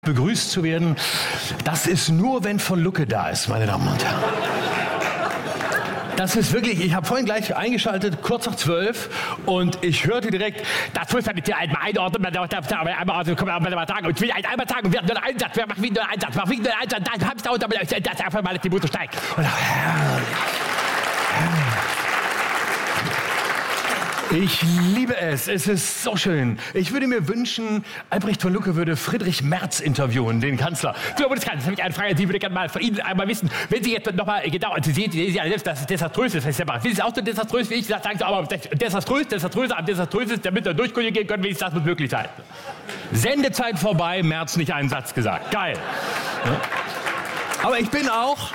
begrüßt zu werden, das ist nur, wenn von Lucke da ist, meine Damen und Herren. Das ist wirklich, ich habe vorhin gleich eingeschaltet, kurz nach 12 und ich hörte direkt, das muss man nicht einmal einordnen, man darf einmal sagen, und ich will einmal sagen, und wir haben nur einen Einsatz, wir machen wieder einen Einsatz, machen wieder einen Einsatz, dann habe ich da unter, das einfach mal, dass die Mutter steigt. Ich liebe es. Es ist so schön. Ich würde mir wünschen, Albrecht von Lucke würde Friedrich Merz interviewen, den Kanzler. So, Bundeskanzler, habe ich eine Frage, die würde ich gerne mal von Ihnen einmal wissen. Wenn Sie jetzt nochmal, genau, Sie sehen ja selbst, das ist desaströs, das heißt ja mal, finden Sie auch so desaströs, wie ich das sagen soll, aber desaströs, damit wir durchkonjugieren können, wie das muss möglich sein. Sendezeit vorbei, Merz nicht einen Satz gesagt. Geil. Ja. Aber ich bin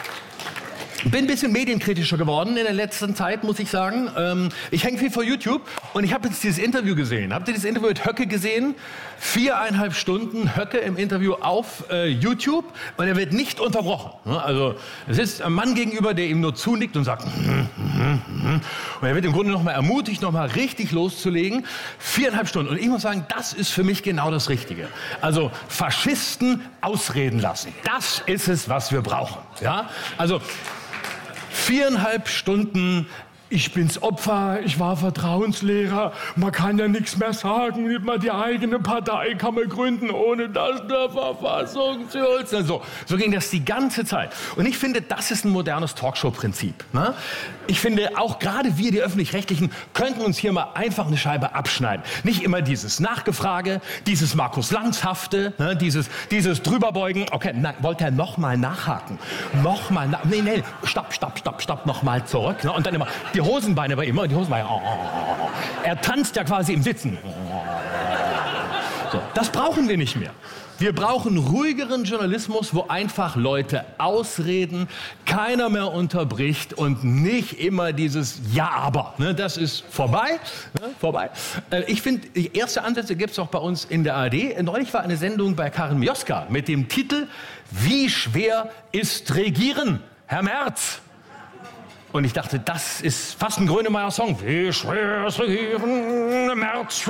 ein bisschen medienkritischer geworden in der letzten Zeit, muss ich sagen. Ich hänge viel vor YouTube und ich habe jetzt dieses Interview gesehen. Habt ihr dieses Interview mit Höcke gesehen? 4,5 Stunden Höcke im Interview auf YouTube und er wird nicht unterbrochen. Also es ist ein Mann gegenüber, der ihm nur zunickt und sagt und er wird im Grunde noch mal ermutigt, noch mal richtig loszulegen. 4,5 Stunden und ich muss sagen, das ist für mich genau das Richtige. Also Faschisten ausreden lassen. Das ist es, was wir brauchen. Ja? Also 4,5 Stunden, ich bin's Opfer, ich war Vertrauenslehrer, man kann ja nichts mehr sagen, nicht mal die eigene Partei kann man gründen, ohne dass der Verfassung zu schützen. So ging das die ganze Zeit. Und ich finde, das ist ein modernes Talkshow-Prinzip. Ne? Ich finde, auch gerade wir, die Öffentlich-Rechtlichen, könnten uns hier mal einfach eine Scheibe abschneiden. Nicht immer dieses Nachgefrage, dieses Markus-Lanz-hafte, ne? dieses Drüberbeugen. Okay, nein, wollte er noch mal nachhaken? Nee, stopp, noch mal zurück. Ne? Und dann immer die Hosenbeine bei ihm, die Hosenbeine. Er tanzt ja quasi im Sitzen. So, das brauchen wir nicht mehr. Wir brauchen ruhigeren Journalismus, wo einfach Leute ausreden, keiner mehr unterbricht und nicht immer dieses Ja, aber. Ne, das ist vorbei. Ne, vorbei. Ich finde, erste Ansätze gibt es auch bei uns in der ARD. Neulich war eine Sendung bei Karin Mioska mit dem Titel Wie schwer ist Regieren, Herr Merz? Und ich dachte, das ist fast ein Grönemeyer-Song. Wie schwer ist Regieren, Merz?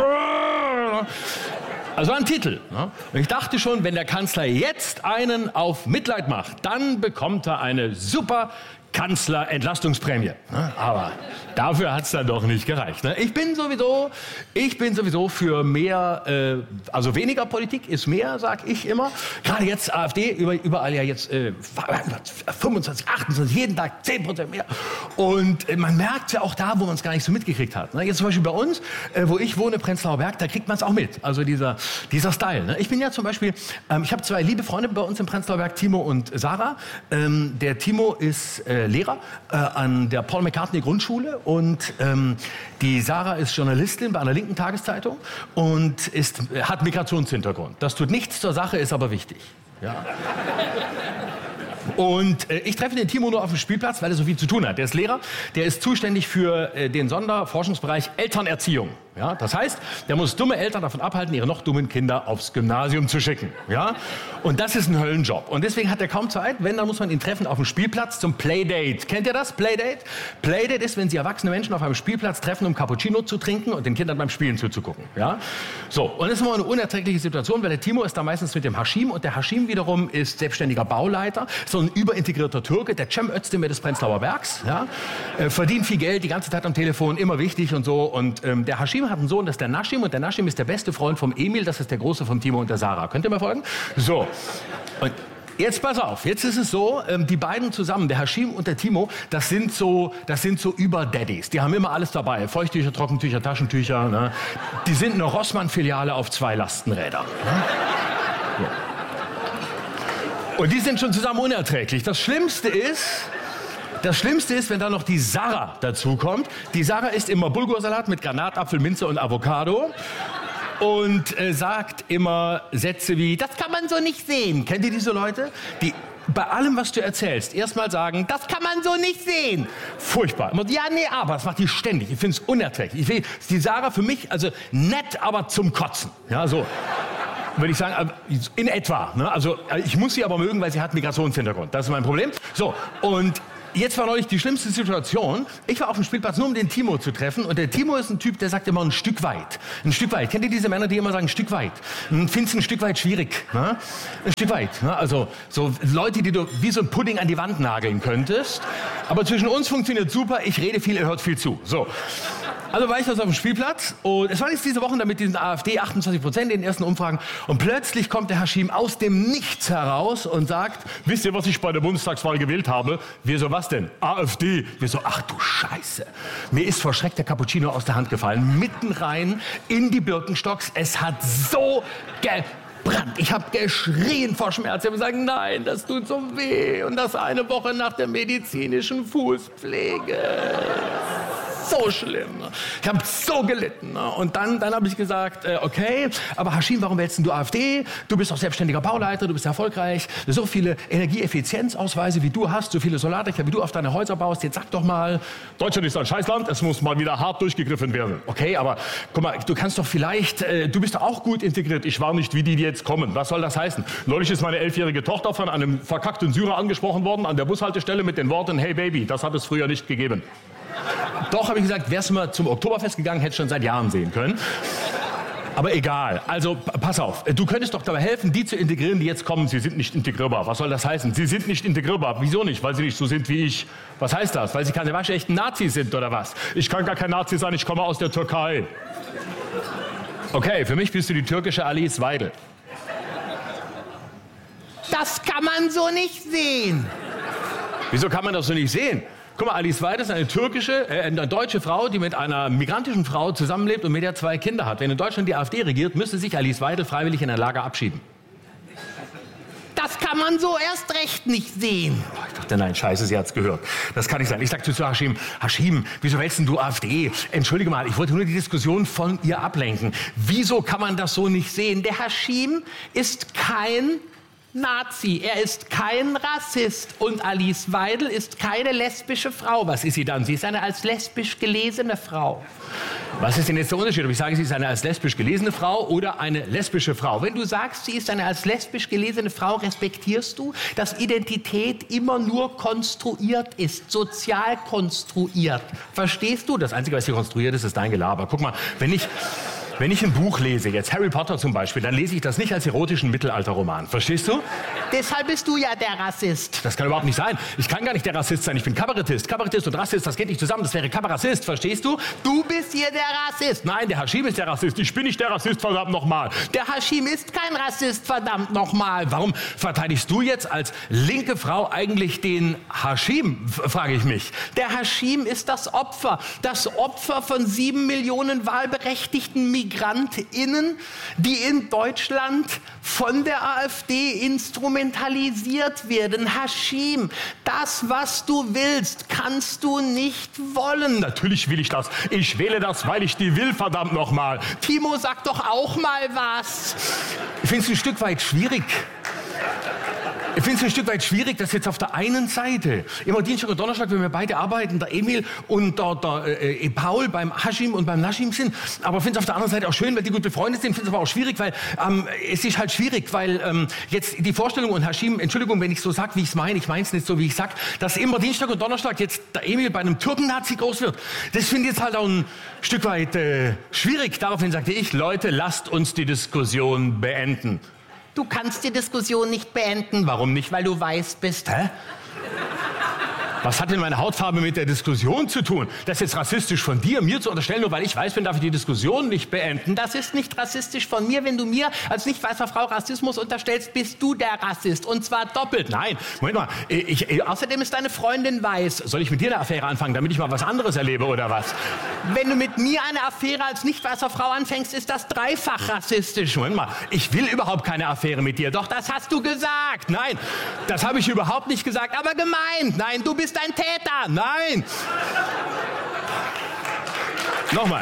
Also ein Titel. Ne? Und ich dachte schon, wenn der Kanzler jetzt einen auf Mitleid macht, dann bekommt er eine super Kanzlerentlastungsprämie. Ne? Aber dafür hat es dann doch nicht gereicht. Ne? Ich bin sowieso für mehr, also weniger Politik ist mehr, sag ich immer. Gerade jetzt AfD, überall ja jetzt 25, 28, jeden Tag 10% mehr. Und man merkt ja auch da, wo man es gar nicht so mitgekriegt hat. Ne? Jetzt zum Beispiel bei uns, wo ich wohne, Prenzlauer Berg, da kriegt man es auch mit. Also dieser Style. Ne? Ich bin ja zum Beispiel, ich habe 2 liebe Freunde bei uns in Prenzlauer Berg, Timo und Sarah. Der Timo ist Lehrer an der Paul McCartney Grundschule und die Sarah ist Journalistin bei einer linken Tageszeitung und hat Migrationshintergrund. Das tut nichts zur Sache, ist aber wichtig. Ja. Und ich treffe den Timo nur auf dem Spielplatz, weil er so viel zu tun hat. Der ist Lehrer, der ist zuständig für den Sonderforschungsbereich Elternerziehung. Ja, das heißt, der muss dumme Eltern davon abhalten, ihre noch dummen Kinder aufs Gymnasium zu schicken. Ja? Und das ist ein Höllenjob. Und deswegen hat er kaum Zeit. Wenn, dann muss man ihn treffen auf dem Spielplatz zum Playdate. Kennt ihr das? Playdate? Playdate ist, wenn Sie erwachsene Menschen auf einem Spielplatz treffen, um Cappuccino zu trinken und den Kindern beim Spielen zuzugucken. Ja? So, und das ist immer eine unerträgliche Situation, weil der Timo ist da meistens mit dem Haschim und der Haschim wiederum ist selbstständiger Bauleiter, so ein überintegrierter Türke, der Cem Özdemir des Prenzlauer Bergs. Ja? Verdient viel Geld, die ganze Zeit am Telefon, immer wichtig und so. Und der Haschim hat einen Sohn, das ist der Naschim, und der Naschim ist der beste Freund vom Emil, das ist der Große vom Timo und der Sarah. Könnt ihr mir folgen? So, und jetzt pass auf, jetzt ist es so, die beiden zusammen, der Haschim und der Timo, das sind so Über-Daddies. Die haben immer alles dabei, Feuchttücher, Trockentücher, Taschentücher. Ne? Die sind eine Rossmann-Filiale auf 2 Lastenrädern. Ne? So. Und die sind schon zusammen unerträglich. Das Schlimmste ist, wenn da noch die Sarah dazukommt. Die Sarah isst immer Bulgursalat mit Granatapfel, Minze und Avocado und sagt immer Sätze wie, das kann man so nicht sehen. Kennt ihr diese Leute? Die bei allem, was du erzählst, erstmal sagen, das kann man so nicht sehen. Furchtbar. Ja, nee, aber das macht die ständig. Ich finde es unerträglich. Die Sarah für mich, also nett, aber zum Kotzen. Ja, so. Würde ich sagen, in etwa. Ne? Also ich muss sie aber mögen, weil sie hat Migrationshintergrund. Das ist mein Problem. So, und jetzt war neulich die schlimmste Situation. Ich war auf dem Spielplatz nur, um den Timo zu treffen. Und der Timo ist ein Typ, der sagt immer ein Stück weit. Ein Stück weit. Kennt ihr diese Männer, die immer sagen, ein Stück weit? Findest du ein Stück weit schwierig? Ne? Ein Stück weit. Ne? Also so Leute, die du wie so ein Pudding an die Wand nageln könntest. Aber zwischen uns funktioniert super. Ich rede viel, er hört viel zu. So. Also war ich also auf dem Spielplatz und es war jetzt diese Woche mit diesen AfD 28% in den ersten Umfragen und plötzlich kommt der Haschim aus dem Nichts heraus und sagt, wisst ihr, was ich bei der Bundestagswahl gewählt habe? Wir so, was denn? AfD. Wir so, ach du Scheiße. Mir ist vor Schreck der Cappuccino aus der Hand gefallen, mitten rein in die Birkenstocks. Es hat so gebrannt. Ich habe geschrien vor Schmerz. Ich habe gesagt, nein, das tut so weh. Und das eine Woche nach der medizinischen Fußpflege. So schlimm. Ich habe so gelitten. Und dann habe ich gesagt, okay, aber Haschim, warum wählst du AfD? Du bist doch selbstständiger Bauleiter, du bist erfolgreich. So viele Energieeffizienzausweise wie du hast, so viele Solardächer wie du auf deine Häuser baust. Jetzt sag doch mal, Deutschland ist ein Scheißland, es muss mal wieder hart durchgegriffen werden. Okay, aber guck mal, du kannst doch vielleicht, du bist doch auch gut integriert. Ich war nicht, wie die jetzt kommen. Was soll das heißen? Neulich ist meine 11-jährige Tochter von einem verkackten Syrer angesprochen worden an der Bushaltestelle mit den Worten, hey Baby, das hat es früher nicht gegeben. Doch, habe ich gesagt, wärst du mal zum Oktoberfest gegangen, hättest schon seit Jahren sehen können. Aber egal. Also, pass auf. Du könntest doch dabei helfen, die zu integrieren, die jetzt kommen. Sie sind nicht integrierbar. Was soll das heißen? Sie sind nicht integrierbar. Wieso nicht? Weil sie nicht so sind wie ich. Was heißt das? Weil sie keine waschechten Nazis sind oder was? Ich kann gar kein Nazi sein, ich komme aus der Türkei. Okay, für mich bist du die türkische Alice Weidel. Das kann man so nicht sehen. Wieso kann man das so nicht sehen? Guck mal, Alice Weidel ist eine deutsche Frau, die mit einer migrantischen Frau zusammenlebt und mit der 2 Kinder hat. Wenn in Deutschland die AfD regiert, müsste sich Alice Weidel freiwillig in ein Lager abschieden. Das kann man so erst recht nicht sehen. Ich dachte, nein, scheiße, sie hat's gehört. Das kann nicht sein. Ich sagte zu Haschim, wieso wählst denn du AfD? Entschuldige mal, ich wollte nur die Diskussion von ihr ablenken. Wieso kann man das so nicht sehen? Der Haschim ist kein Nazi, er ist kein Rassist und Alice Weidel ist keine lesbische Frau. Was ist sie dann? Sie ist eine als lesbisch gelesene Frau. Was ist denn jetzt der Unterschied, ob ich sage, sie ist eine als lesbisch gelesene Frau oder eine lesbische Frau? Wenn du sagst, sie ist eine als lesbisch gelesene Frau, respektierst du, dass Identität immer nur konstruiert ist, sozial konstruiert. Verstehst du? Das Einzige, was hier konstruiert ist, ist dein Gelaber. Guck mal, wenn ich ein Buch lese, jetzt Harry Potter zum Beispiel, dann lese ich das nicht als erotischen Mittelalterroman. Verstehst du? Deshalb bist du ja der Rassist. Das kann überhaupt nicht sein. Ich kann gar nicht der Rassist sein. Ich bin Kabarettist. Kabarettist und Rassist, das geht nicht zusammen. Das wäre Kabarassist. Verstehst du? Du bist hier der Rassist. Nein, der Haschim ist der Rassist. Ich bin nicht der Rassist, verdammt nochmal. Der Haschim ist kein Rassist, verdammt nochmal. Warum verteidigst du jetzt als linke Frau eigentlich den Haschim, frage ich mich. Der Haschim ist das Opfer von 7 Millionen wahlberechtigten MigrantInnen, die in Deutschland von der AfD instrumentalisiert werden. Haschim, das, was du willst, kannst du nicht wollen. Natürlich will ich das. Ich wähle das, weil ich die will, verdammt nochmal. Timo, sag doch auch mal was. Ich finde es ein Stück weit schwierig. Ich finde es ein Stück weit schwierig, dass jetzt auf der einen Seite, immer Dienstag und Donnerstag, wenn wir beide arbeiten, der Emil und der Paul beim Haschim und beim Naschim sind. Aber ich finde es auf der anderen Seite auch schön, weil die gute Freunde sind. Ich finde es aber auch schwierig, weil es ist halt schwierig, weil jetzt die Vorstellung und Haschim, Entschuldigung, wenn ich so sage, wie ich es meine, ich meine es nicht so, wie ich sage, dass immer Dienstag und Donnerstag jetzt der Emil bei einem Türken-Nazi groß wird. Das finde ich jetzt halt auch ein Stück weit schwierig. Daraufhin sagte ich, Leute, lasst uns die Diskussion beenden. Du kannst die Diskussion nicht beenden. Warum nicht? Weil du weiß bist. Hä? Was hat denn meine Hautfarbe mit der Diskussion zu tun? Das ist jetzt rassistisch von dir, mir zu unterstellen, nur weil ich weiß bin, darf ich die Diskussion nicht beenden. Das ist nicht rassistisch von mir. Wenn du mir als nicht weißer Frau Rassismus unterstellst, bist du der Rassist. Und zwar doppelt. Nein, Moment mal. Außerdem ist deine Freundin weiß. Soll ich mit dir eine Affäre anfangen, damit ich mal was anderes erlebe, oder was? Wenn du mit mir eine Affäre als nicht weißer Frau anfängst, ist das dreifach rassistisch. Moment mal. Ich will überhaupt keine Affäre mit dir. Doch, das hast du gesagt. Nein, das habe ich überhaupt nicht gesagt, aber gemeint. Nein, du bist ein Täter. Nein. Nochmal.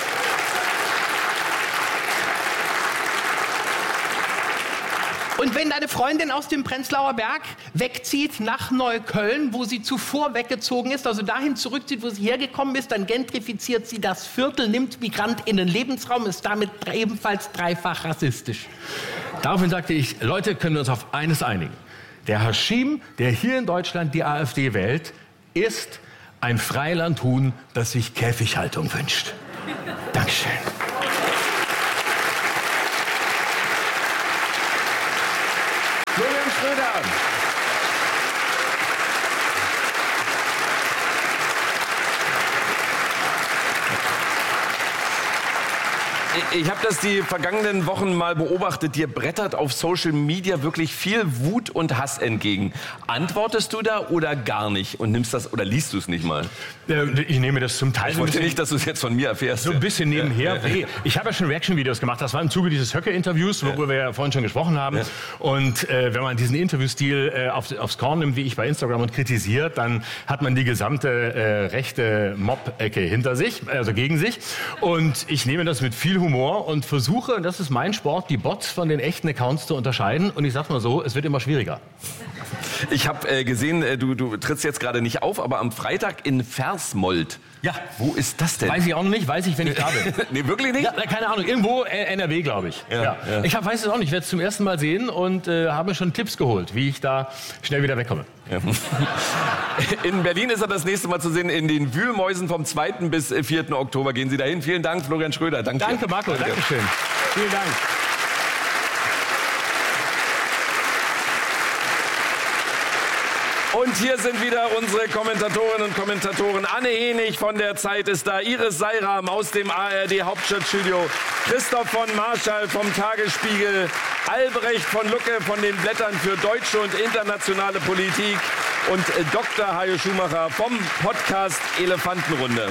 Und wenn deine Freundin aus dem Prenzlauer Berg wegzieht nach Neukölln, wo sie zuvor weggezogen ist, also dahin zurückzieht, wo sie hergekommen ist, dann gentrifiziert sie das Viertel, nimmt MigrantInnen Lebensraum, ist damit ebenfalls dreifach rassistisch. Daraufhin sagte ich, Leute, können wir uns auf eines einigen. Der Haschim, der hier in Deutschland die AfD wählt, ist ein Freilandhuhn, das sich Käfighaltung wünscht. Dankeschön. Florian Schröder. Ich habe das die vergangenen Wochen mal beobachtet. Dir brettert auf Social Media wirklich viel Wut und Hass entgegen. Antwortest du da oder gar nicht und nimmst das oder liest du es nicht mal? Ich nehme das zum Teil. Ich wollte nicht, dass du es jetzt von mir erfährst. So ein bisschen nebenher. Ich habe ja schon Reaction-Videos gemacht. Das war im Zuge dieses Höcke-Interviews, worüber wir ja vorhin schon gesprochen haben. Ja. Und wenn man diesen Interviewstil aufs Korn nimmt, wie ich bei Instagram, und kritisiert, dann hat man die gesamte rechte Mob-Ecke hinter sich, also gegen sich. Und ich nehme das mit viel Humor und versuche, und das ist mein Sport, die Bots von den echten Accounts zu unterscheiden. Und ich sag mal so, es wird immer schwieriger. Ich habe gesehen, du trittst jetzt gerade nicht auf, aber am Freitag in Versmold. Ja. Wo ist das denn? Weiß ich auch noch nicht, weiß ich, wenn ich da bin. Nee, wirklich nicht? Ja, keine Ahnung, irgendwo NRW, glaube ich. Ja. Ich weiß es auch nicht, ich werde es zum ersten Mal sehen und habe mir schon Tipps geholt, wie ich da schnell wieder wegkomme. Ja. In Berlin ist er das nächste Mal zu sehen, in den Wühlmäusen vom 2. bis 4. Oktober. Gehen Sie dahin. Vielen Dank, Florian Schröder. Danke, Marco. Dankeschön. Vielen Dank. Und hier sind wieder unsere Kommentatorinnen und Kommentatoren. Anne Henig von der Zeit ist da, Iris Seiram aus dem ARD Hauptstadtstudio, Christoph von Marschall vom Tagesspiegel, Albrecht von Lucke von den Blättern für deutsche und internationale Politik und Dr. Hajo Schumacher vom Podcast Elefantenrunde.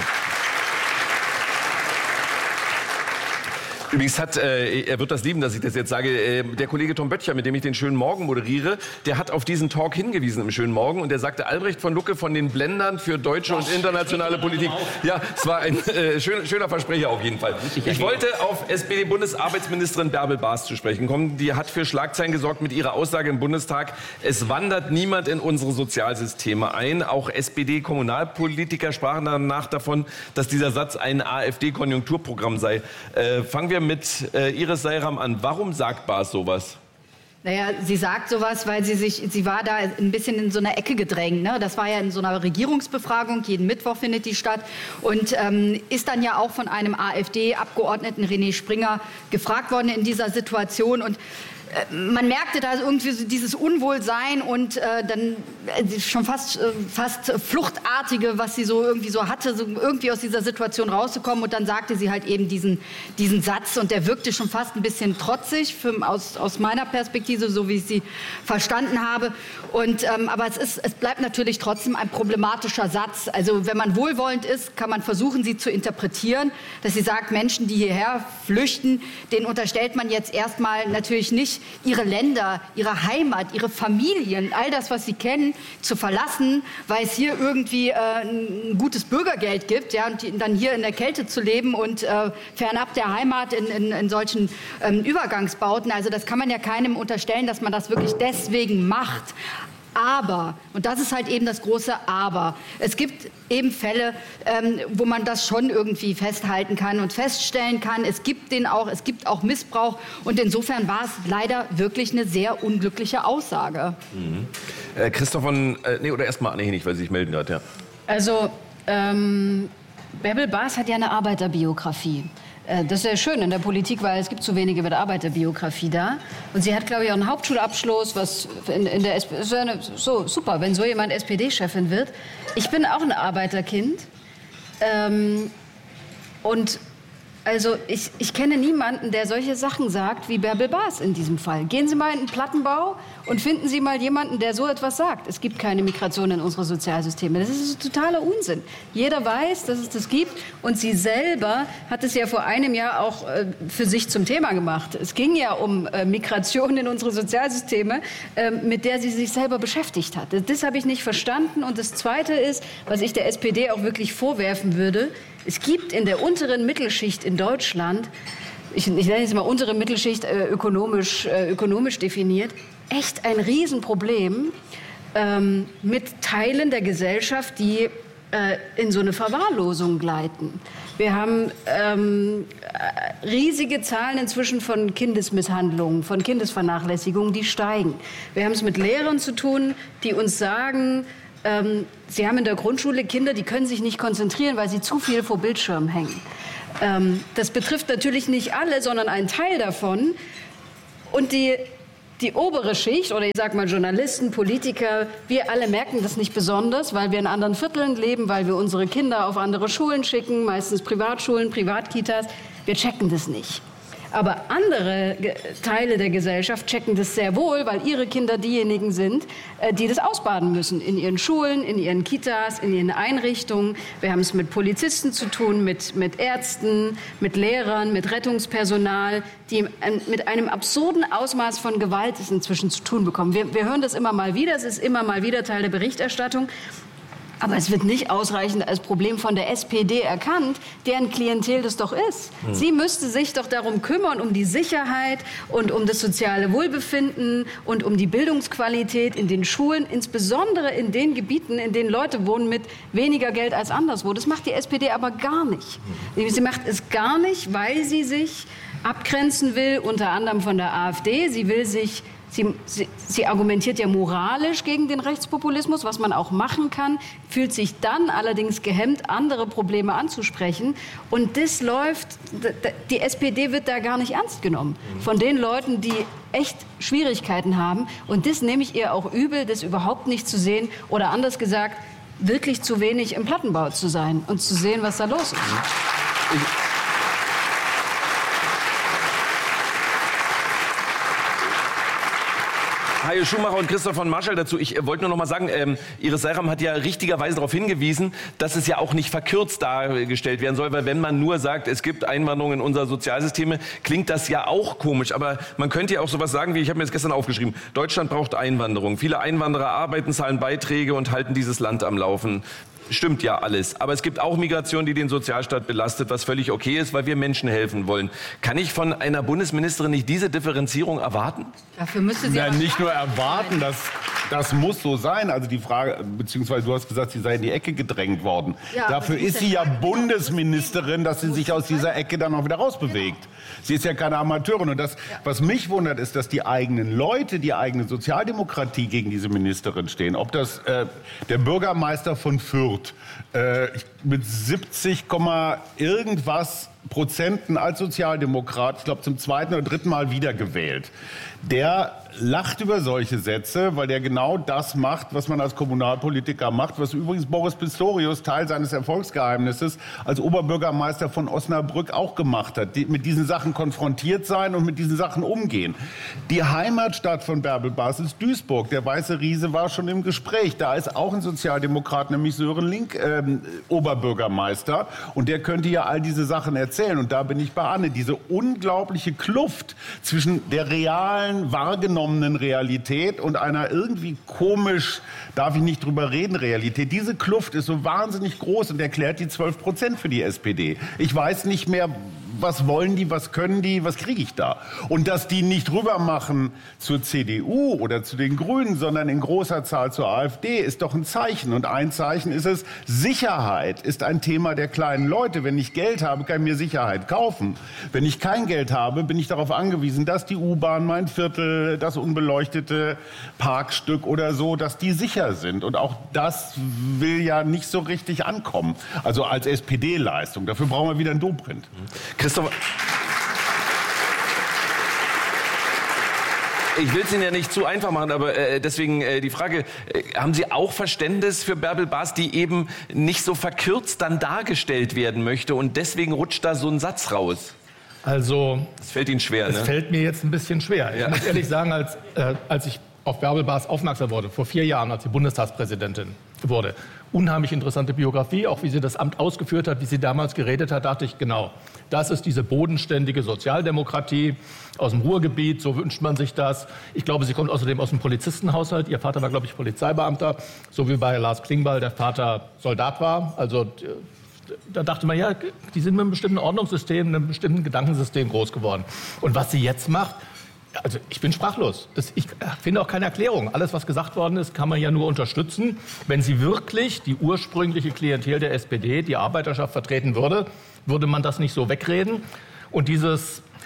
Übrigens er wird das lieben, dass ich das jetzt sage, der Kollege Tom Böttcher, mit dem ich den Schönen Morgen moderiere, der hat auf diesen Talk hingewiesen im Schönen Morgen und der sagte, Albrecht von Lucke von den Blendern für deutsche und internationale Politik. Ja, es war ein schöner Versprecher auf jeden Fall. Ich wollte auf SPD-Bundesarbeitsministerin Bärbel Baas zu sprechen kommen. Die hat für Schlagzeilen gesorgt mit ihrer Aussage im Bundestag, es wandert niemand in unsere Sozialsysteme ein. Auch SPD-Kommunalpolitiker sprachen danach davon, dass dieser Satz ein AfD-Konjunkturprogramm sei. Fangen wir mit Iris Seiram an. Warum sagt Baas sowas? Naja, sie sagt sowas, weil sie war da ein bisschen in so einer Ecke gedrängt. Ne? Das war ja in so einer Regierungsbefragung, jeden Mittwoch findet die statt. Und ist dann ja auch von einem AfD-Abgeordneten René Springer gefragt worden in dieser Situation. Und man merkte da irgendwie so dieses Unwohlsein und dann schon fast Fluchtartige, was sie so irgendwie so hatte, so irgendwie aus dieser Situation rauszukommen. Und dann sagte sie halt eben diesen Satz und der wirkte schon fast ein bisschen trotzig aus meiner Perspektive, so wie ich sie verstanden habe. Und aber es bleibt natürlich trotzdem ein problematischer Satz. Also wenn man wohlwollend ist, kann man versuchen, sie zu interpretieren, dass sie sagt, Menschen, die hierher flüchten, denen unterstellt man jetzt erstmal natürlich nicht, ihre Länder, ihre Heimat, ihre Familien, all das, was sie kennen, zu verlassen, weil es hier irgendwie ein gutes Bürgergeld gibt, ja, und dann hier in der Kälte zu leben und fernab der Heimat in solchen Übergangsbauten. Also das kann man ja keinem unterstellen, dass man das wirklich deswegen macht. Aber, und das ist halt eben das große Aber, es gibt eben Fälle, wo man das schon irgendwie festhalten kann und feststellen kann, es gibt auch Missbrauch und insofern war es leider wirklich eine sehr unglückliche Aussage. Mhm. Christoph oder erstmal Anne Henig, weil sie sich melden hat, ja. Also, Bärbel Baas hat ja eine Arbeiterbiografie. Das ist ja schön in der Politik, weil es gibt zu wenige mit Arbeiterbiografie da. Und sie hat, glaube ich, auch einen Hauptschulabschluss, was in der SPD, so super, wenn so jemand SPD-Chefin wird. Ich bin auch ein Arbeiterkind. Und also ich kenne niemanden, der solche Sachen sagt wie Bärbel Baas in diesem Fall. Gehen Sie mal in den Plattenbau und finden Sie mal jemanden, der so etwas sagt. Es gibt keine Migration in unsere Sozialsysteme. Das ist totaler Unsinn. Jeder weiß, dass es das gibt. Und sie selber hat es ja vor einem Jahr auch für sich zum Thema gemacht. Es ging ja um Migration in unsere Sozialsysteme, mit der sie sich selber beschäftigt hat. Das habe ich nicht verstanden. Und das Zweite ist, was ich der SPD auch wirklich vorwerfen würde, es gibt in der unteren Mittelschicht in Deutschland, ich nenne es mal untere Mittelschicht ökonomisch definiert, echt ein Riesenproblem mit Teilen der Gesellschaft, die in so eine Verwahrlosung gleiten. Wir haben riesige Zahlen inzwischen von Kindesmisshandlungen, von Kindesvernachlässigungen, die steigen. Wir haben es mit Lehrern zu tun, die uns sagen, Sie haben in der Grundschule Kinder, die können sich nicht konzentrieren, weil sie zu viel vor Bildschirmen hängen. Das betrifft natürlich nicht alle, sondern einen Teil davon. Und die obere Schicht, oder ich sag mal Journalisten, Politiker, wir alle merken das nicht besonders, weil wir in anderen Vierteln leben, weil wir unsere Kinder auf andere Schulen schicken, meistens Privatschulen, Privatkitas. Wir checken das nicht. Aber andere Teile der Gesellschaft checken das sehr wohl, weil ihre Kinder diejenigen sind, die das ausbaden müssen. In ihren Schulen, in ihren Kitas, in ihren Einrichtungen. Wir haben es mit Polizisten zu tun, mit Ärzten, mit Lehrern, mit Rettungspersonal, die mit einem absurden Ausmaß von Gewalt es inzwischen zu tun bekommen. Wir hören das immer mal wieder, es ist immer mal wieder Teil der Berichterstattung. Aber es wird nicht ausreichend als Problem von der SPD erkannt, deren Klientel das doch ist. Sie müsste sich doch darum kümmern, um die Sicherheit und um das soziale Wohlbefinden und um die Bildungsqualität in den Schulen, insbesondere in den Gebieten, in denen Leute wohnen mit weniger Geld als anderswo. Das macht die SPD aber gar nicht. Sie macht es gar nicht, weil sie sich abgrenzen will, unter anderem von der AfD. Sie will sich Sie argumentiert ja moralisch gegen den Rechtspopulismus, was man auch machen kann, fühlt sich dann allerdings gehemmt, andere Probleme anzusprechen. Und das läuft, die SPD wird da gar nicht ernst genommen von den Leuten, die echt Schwierigkeiten haben. Und das nehme ich ihr auch übel, das überhaupt nicht zu sehen oder anders gesagt, wirklich zu wenig im Plattenbau zu sein und zu sehen, was da los ist. Hajo Schumacher und Christoph von Marschall dazu. Ich wollte nur noch mal sagen, Iris Seiram hat ja richtigerweise darauf hingewiesen, dass es ja auch nicht verkürzt dargestellt werden soll, weil wenn man nur sagt, es gibt Einwanderung in unser Sozialsysteme, klingt das ja auch komisch. Aber man könnte ja auch sowas sagen wie, ich habe mir das gestern aufgeschrieben, Deutschland braucht Einwanderung. Viele Einwanderer arbeiten, zahlen Beiträge und halten dieses Land am Laufen. Stimmt ja alles. Aber es gibt auch Migration, die den Sozialstaat belastet, was völlig okay ist, weil wir Menschen helfen wollen. Kann ich von einer Bundesministerin nicht diese Differenzierung erwarten? Dafür müsste sie nicht nur erwarten, das muss so sein. Also die Frage, beziehungsweise du hast gesagt, sie sei in die Ecke gedrängt worden. Ja, dafür ist sie ja Bundesministerin, dass sie sich aus dieser Ecke dann auch wieder rausbewegt. Genau. Sie ist ja keine Amateurin. Und das, was mich wundert, ist, dass die eigenen Leute, die eigene Sozialdemokratie gegen diese Ministerin stehen. Ob das der Bürgermeister von Fürth mit 70, irgendwas Prozenten als Sozialdemokrat, ich glaube zum 2. oder 3. Mal wiedergewählt. Der lacht über solche Sätze, weil der genau das macht, was man als Kommunalpolitiker macht, was übrigens Boris Pistorius, Teil seines Erfolgsgeheimnisses, als Oberbürgermeister von Osnabrück auch gemacht hat. Mit diesen Sachen konfrontiert sein und mit diesen Sachen umgehen. Die Heimatstadt von Bärbel Bas ist Duisburg. Der Weiße Riese war schon im Gespräch. Da ist auch ein Sozialdemokrat, nämlich Sören Link, Oberbürgermeister. Und der könnte ja all diese Sachen erzählen. Und da bin ich bei Anne. Diese unglaubliche Kluft zwischen der realen, wahrgenommenen Realität und einer irgendwie komisch, darf ich nicht drüber reden, Realität. Diese Kluft ist so wahnsinnig groß und erklärt die 12% für die SPD. Ich weiß nicht mehr, was wollen die, was können die, was kriege ich da? Und dass die nicht rüber machen zur CDU oder zu den Grünen, sondern in großer Zahl zur AfD, ist doch ein Zeichen. Und ein Zeichen ist es, Sicherheit ist ein Thema der kleinen Leute. Wenn ich Geld habe, kann ich mir Sicherheit kaufen. Wenn ich kein Geld habe, bin ich darauf angewiesen, dass die U-Bahn, mein Viertel, das unbeleuchtete Parkstück oder so, dass die sicher sind. Und auch das will ja nicht so richtig ankommen. Also als SPD-Leistung. Dafür brauchen wir wieder einen Dobrindt. Christoph, ich will es Ihnen ja nicht zu einfach machen, aber deswegen die Frage, haben Sie auch Verständnis für Bärbel Bas, die eben nicht so verkürzt dann dargestellt werden möchte und deswegen rutscht da so ein Satz raus? Also, das fällt Ihnen schwer, es fällt mir jetzt ein bisschen schwer. Ich muss ehrlich sagen, als ich auf Bärbel Bas aufmerksam wurde, vor 4 Jahren, als sie Bundestagspräsidentin wurde, unheimlich interessante Biografie, auch wie sie das Amt ausgeführt hat, wie sie damals geredet hat, dachte ich, genau, das ist diese bodenständige Sozialdemokratie aus dem Ruhrgebiet, so wünscht man sich das. Ich glaube, sie kommt außerdem aus dem Polizistenhaushalt. Ihr Vater war, glaube ich, Polizeibeamter, so wie bei Lars Klingbeil der Vater Soldat war. Also da dachte man, ja, die sind mit einem bestimmten Ordnungssystem, einem bestimmten Gedankensystem groß geworden. Und was sie jetzt macht, also ich bin sprachlos. Ich finde auch keine Erklärung. Alles, was gesagt worden ist, kann man ja nur unterstützen. Wenn sie wirklich die ursprüngliche Klientel der SPD, die Arbeiterschaft vertreten würde, würde man das nicht so wegreden. Und dieses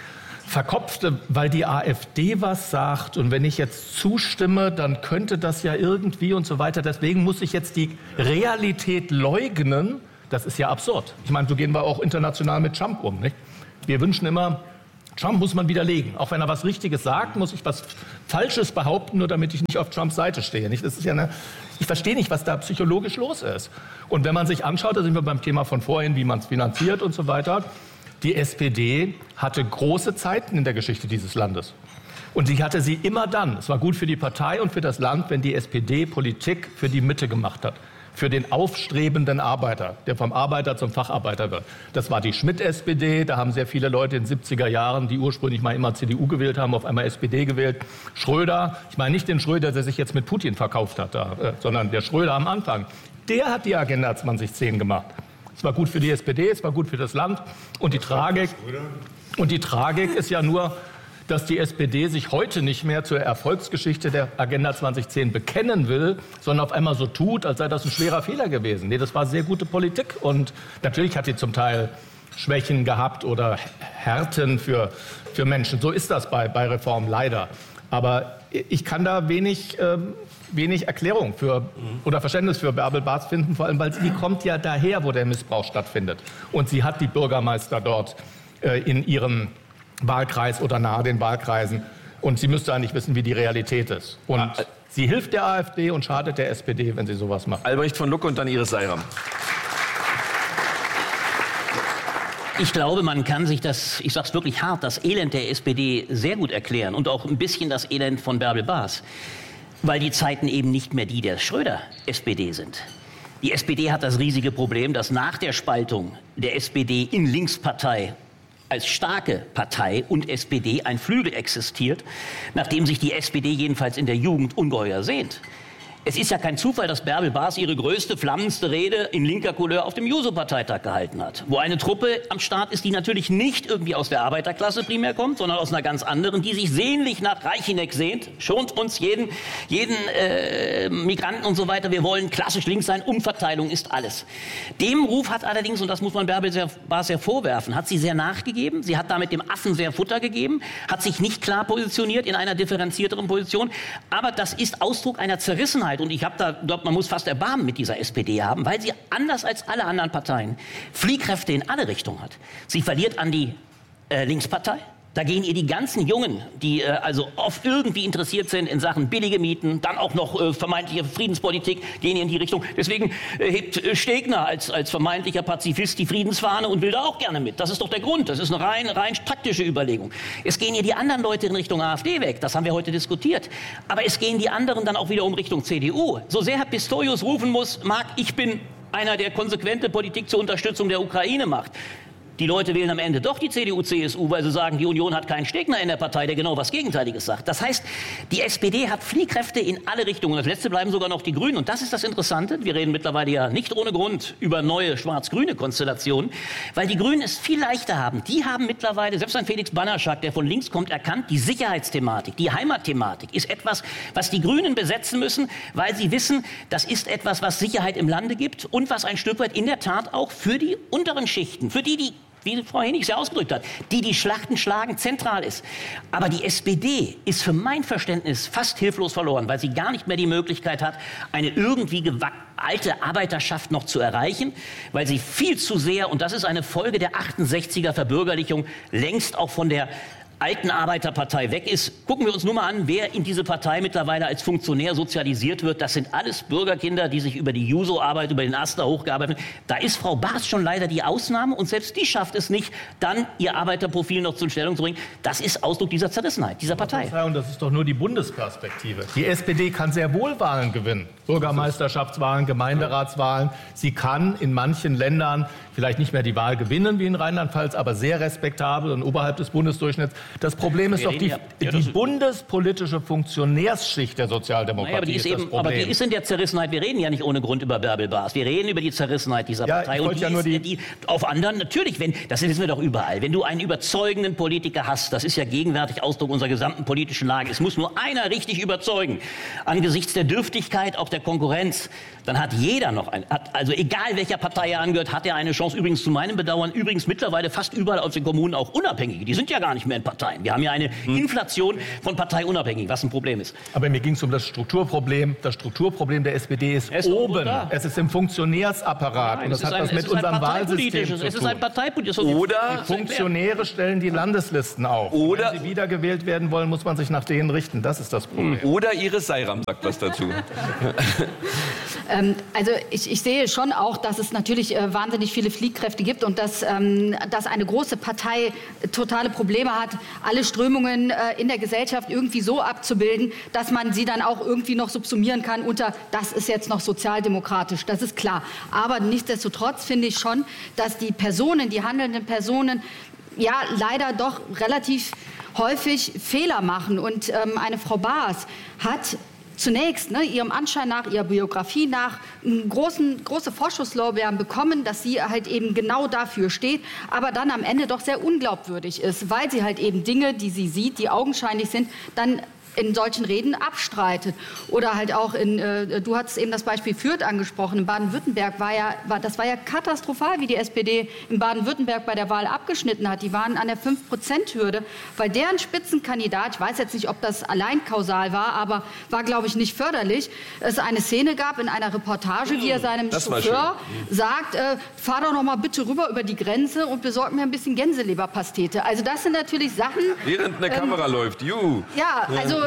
Verkopfte, weil die AfD was sagt und wenn ich jetzt zustimme, dann könnte das ja irgendwie und so weiter. Deswegen muss ich jetzt die Realität leugnen. Das ist ja absurd. Ich meine, so gehen wir auch international mit Trump um, nicht? Wir wünschen immer, Trump muss man widerlegen. Auch wenn er was Richtiges sagt, muss ich was Falsches behaupten, nur damit ich nicht auf Trumps Seite stehe. Nicht? Das ist ja ich verstehe nicht, was da psychologisch los ist. Und wenn man sich anschaut, da sind wir beim Thema von vorhin, wie man es finanziert und so weiter. Die SPD hatte große Zeiten in der Geschichte dieses Landes. Und sie hatte sie immer dann. Es war gut für die Partei und für das Land, wenn die SPD Politik für die Mitte gemacht hat. Für den aufstrebenden Arbeiter, der vom Arbeiter zum Facharbeiter wird. Das war die Schmidt-SPD. Da haben sehr viele Leute in den 70er Jahren, die ursprünglich mal immer CDU gewählt haben, auf einmal SPD gewählt. Schröder, ich meine nicht den Schröder, der sich jetzt mit Putin verkauft hat, sondern der Schröder am Anfang. Der hat die Agenda 2010 gemacht. Es war gut für die SPD, es war gut für das Land. Und die Tragik ist ja nur, dass die SPD sich heute nicht mehr zur Erfolgsgeschichte der Agenda 2010 bekennen will, sondern auf einmal so tut, als sei das ein schwerer Fehler gewesen. Nee, das war sehr gute Politik. Und natürlich hat sie zum Teil Schwächen gehabt oder Härten für Menschen. So ist das bei Reform leider. Aber ich kann da wenig Erklärung oder Verständnis für Bärbel Bas finden, vor allem, weil sie kommt ja daher, wo der Missbrauch stattfindet. Und sie hat die Bürgermeister dort in ihrem Wahlkreis oder nahe den Wahlkreisen. Und sie müsste eigentlich wissen, wie die Realität ist. Und sie hilft der AfD und schadet der SPD, wenn sie sowas macht. Albrecht von Lucke und dann Iris Seiram. Ich glaube, man kann sich das, ich sag's wirklich hart, das Elend der SPD sehr gut erklären und auch ein bisschen das Elend von Bärbel Bas. Weil die Zeiten eben nicht mehr die der Schröder-SPD sind. Die SPD hat das riesige Problem, dass nach der Spaltung der SPD in Linkspartei als starke Partei und SPD ein Flügel existiert, nachdem sich die SPD jedenfalls in der Jugend ungeheuer sehnt. Es ist ja kein Zufall, dass Bärbel Bas ihre größte, flammendste Rede in linker Couleur auf dem Juso-Parteitag gehalten hat. Wo eine Truppe am Start ist, die natürlich nicht irgendwie aus der Arbeiterklasse primär kommt, sondern aus einer ganz anderen, die sich sehnlich nach Reichineck sehnt. Schont uns jeden Migranten und so weiter. Wir wollen klassisch links sein. Umverteilung ist alles. Dem Ruf hat allerdings, und das muss man Bärbel Bas sehr vorwerfen, hat sie sehr nachgegeben. Sie hat damit dem Affen sehr Futter gegeben, hat sich nicht klar positioniert in einer differenzierteren Position. Aber das ist Ausdruck einer Zerrissenheit. Und ich glaube, man muss fast Erbarmen mit dieser SPD haben, weil sie anders als alle anderen Parteien Fliehkräfte in alle Richtungen hat. Sie verliert an die Linkspartei. Da gehen ihr die ganzen Jungen, die also oft irgendwie interessiert sind in Sachen billige Mieten, dann auch noch vermeintliche Friedenspolitik, gehen in die Richtung. Deswegen hebt Stegner als vermeintlicher Pazifist die Friedensfahne und will da auch gerne mit. Das ist doch der Grund. Das ist eine rein taktische Überlegung. Es gehen ihr die anderen Leute in Richtung AfD weg. Das haben wir heute diskutiert. Aber es gehen die anderen dann auch wiederum Richtung CDU. So sehr Herr Pistorius rufen muss, ich bin einer, der konsequente Politik zur Unterstützung der Ukraine macht. Die Leute wählen am Ende doch die CDU, CSU, weil sie sagen, die Union hat keinen Stegner in der Partei, der genau was Gegenteiliges sagt. Das heißt, die SPD hat Fliehkräfte in alle Richtungen. Und als Letzte bleiben sogar noch die Grünen. Und das ist das Interessante. Wir reden mittlerweile ja nicht ohne Grund über neue schwarz-grüne Konstellationen, weil die Grünen es viel leichter haben. Die haben mittlerweile, selbst ein Felix Banaschak, der von links kommt, erkannt, die Sicherheitsthematik, die Heimatthematik ist etwas, was die Grünen besetzen müssen, weil sie wissen, das ist etwas, was Sicherheit im Lande gibt und was ein Stück weit in der Tat auch für die unteren Schichten, für die wie Frau Hennig es ja ausgedrückt hat, die Schlachten schlagen, zentral ist. Aber die SPD ist für mein Verständnis fast hilflos verloren, weil sie gar nicht mehr die Möglichkeit hat, eine irgendwie alte Arbeiterschaft noch zu erreichen, weil sie viel zu sehr, und das ist eine Folge der 68er Verbürgerlichung, längst auch von der alten Arbeiterpartei weg ist. Gucken wir uns nur mal an, wer in diese Partei mittlerweile als Funktionär sozialisiert wird. Das sind alles Bürgerkinder, die sich über die Juso-Arbeit, über den Aster hochgearbeitet haben. Da ist Frau Bas schon leider die Ausnahme und selbst die schafft es nicht, dann ihr Arbeiterprofil noch zur Stellung zu bringen. Das ist Ausdruck dieser Zerrissenheit, dieser Partei. Und das ist doch nur die Bundesperspektive. Die SPD kann sehr wohl Wahlen gewinnen. Bürgermeisterschaftswahlen, Gemeinderatswahlen. Sie kann in manchen Ländern vielleicht nicht mehr die Wahl gewinnen wie in Rheinland-Pfalz, aber sehr respektabel und oberhalb des Bundesdurchschnitts. Das Problem ist doch die bundespolitische Funktionärsschicht der Sozialdemokratie. Aber die ist in der Zerrissenheit. Wir reden ja nicht ohne Grund über Bärbel Bas. Wir reden über die Zerrissenheit dieser Partei. Und die auf anderen, natürlich, das wissen wir doch überall. Wenn du einen überzeugenden Politiker hast, das ist ja gegenwärtig Ausdruck unserer gesamten politischen Lage, es muss nur einer richtig überzeugen, angesichts der Dürftigkeit, auch der Konkurrenz, dann hat jeder noch also egal welcher Partei er angehört, hat er eine Chance. Übrigens zu meinem Bedauern, übrigens mittlerweile fast überall aus den Kommunen auch Unabhängige. Die sind ja gar nicht mehr in Parteien. Parteien. Wir haben ja eine Inflation von parteiunabhängig, was ein Problem ist. Aber mir ging es um das Strukturproblem. Das Strukturproblem der SPD ist oben. Es ist im Funktionärsapparat. Nein, und das hat was mit unserem Wahlsystem zu tun. Es ist ein parteipolitisches. Oder die Funktionäre stellen die Landeslisten auf. Oder wenn sie wiedergewählt werden wollen, muss man sich nach denen richten. Das ist das Problem. Oder Iris Seiram sagt was dazu. Also ich sehe schon auch, dass es natürlich wahnsinnig viele Fliehkräfte gibt und dass eine große Partei totale Probleme hat, alle Strömungen in der Gesellschaft irgendwie so abzubilden, dass man sie dann auch irgendwie noch subsumieren kann unter, das ist jetzt noch sozialdemokratisch, das ist klar. Aber nichtsdestotrotz finde ich schon, dass die Personen, die handelnden Personen, ja leider doch relativ häufig Fehler machen. Und eine Frau Baas hat zunächst, ihrem Anschein nach, ihrer Biografie nach, große Vorschusslorbeeren bekommen, dass sie halt eben genau dafür steht, aber dann am Ende doch sehr unglaubwürdig ist, weil sie halt eben Dinge, die sie sieht, die augenscheinlich sind, dann in solchen Reden abstreitet. Oder halt auch du hattest eben das Beispiel Fürth angesprochen, in Baden-Württemberg war ja katastrophal, wie die SPD in Baden-Württemberg bei der Wahl abgeschnitten hat. Die waren an der 5%-Hürde, weil deren Spitzenkandidat, ich weiß jetzt nicht, ob das allein kausal war, aber war, glaube ich, nicht förderlich, es eine Szene gab in einer Reportage, wie er seinem Chauffeur sagt, fahr doch noch mal bitte rüber über die Grenze und besorg mir ein bisschen Gänseleberpastete. Also das sind natürlich Sachen... Während eine Kamera läuft, Ja, also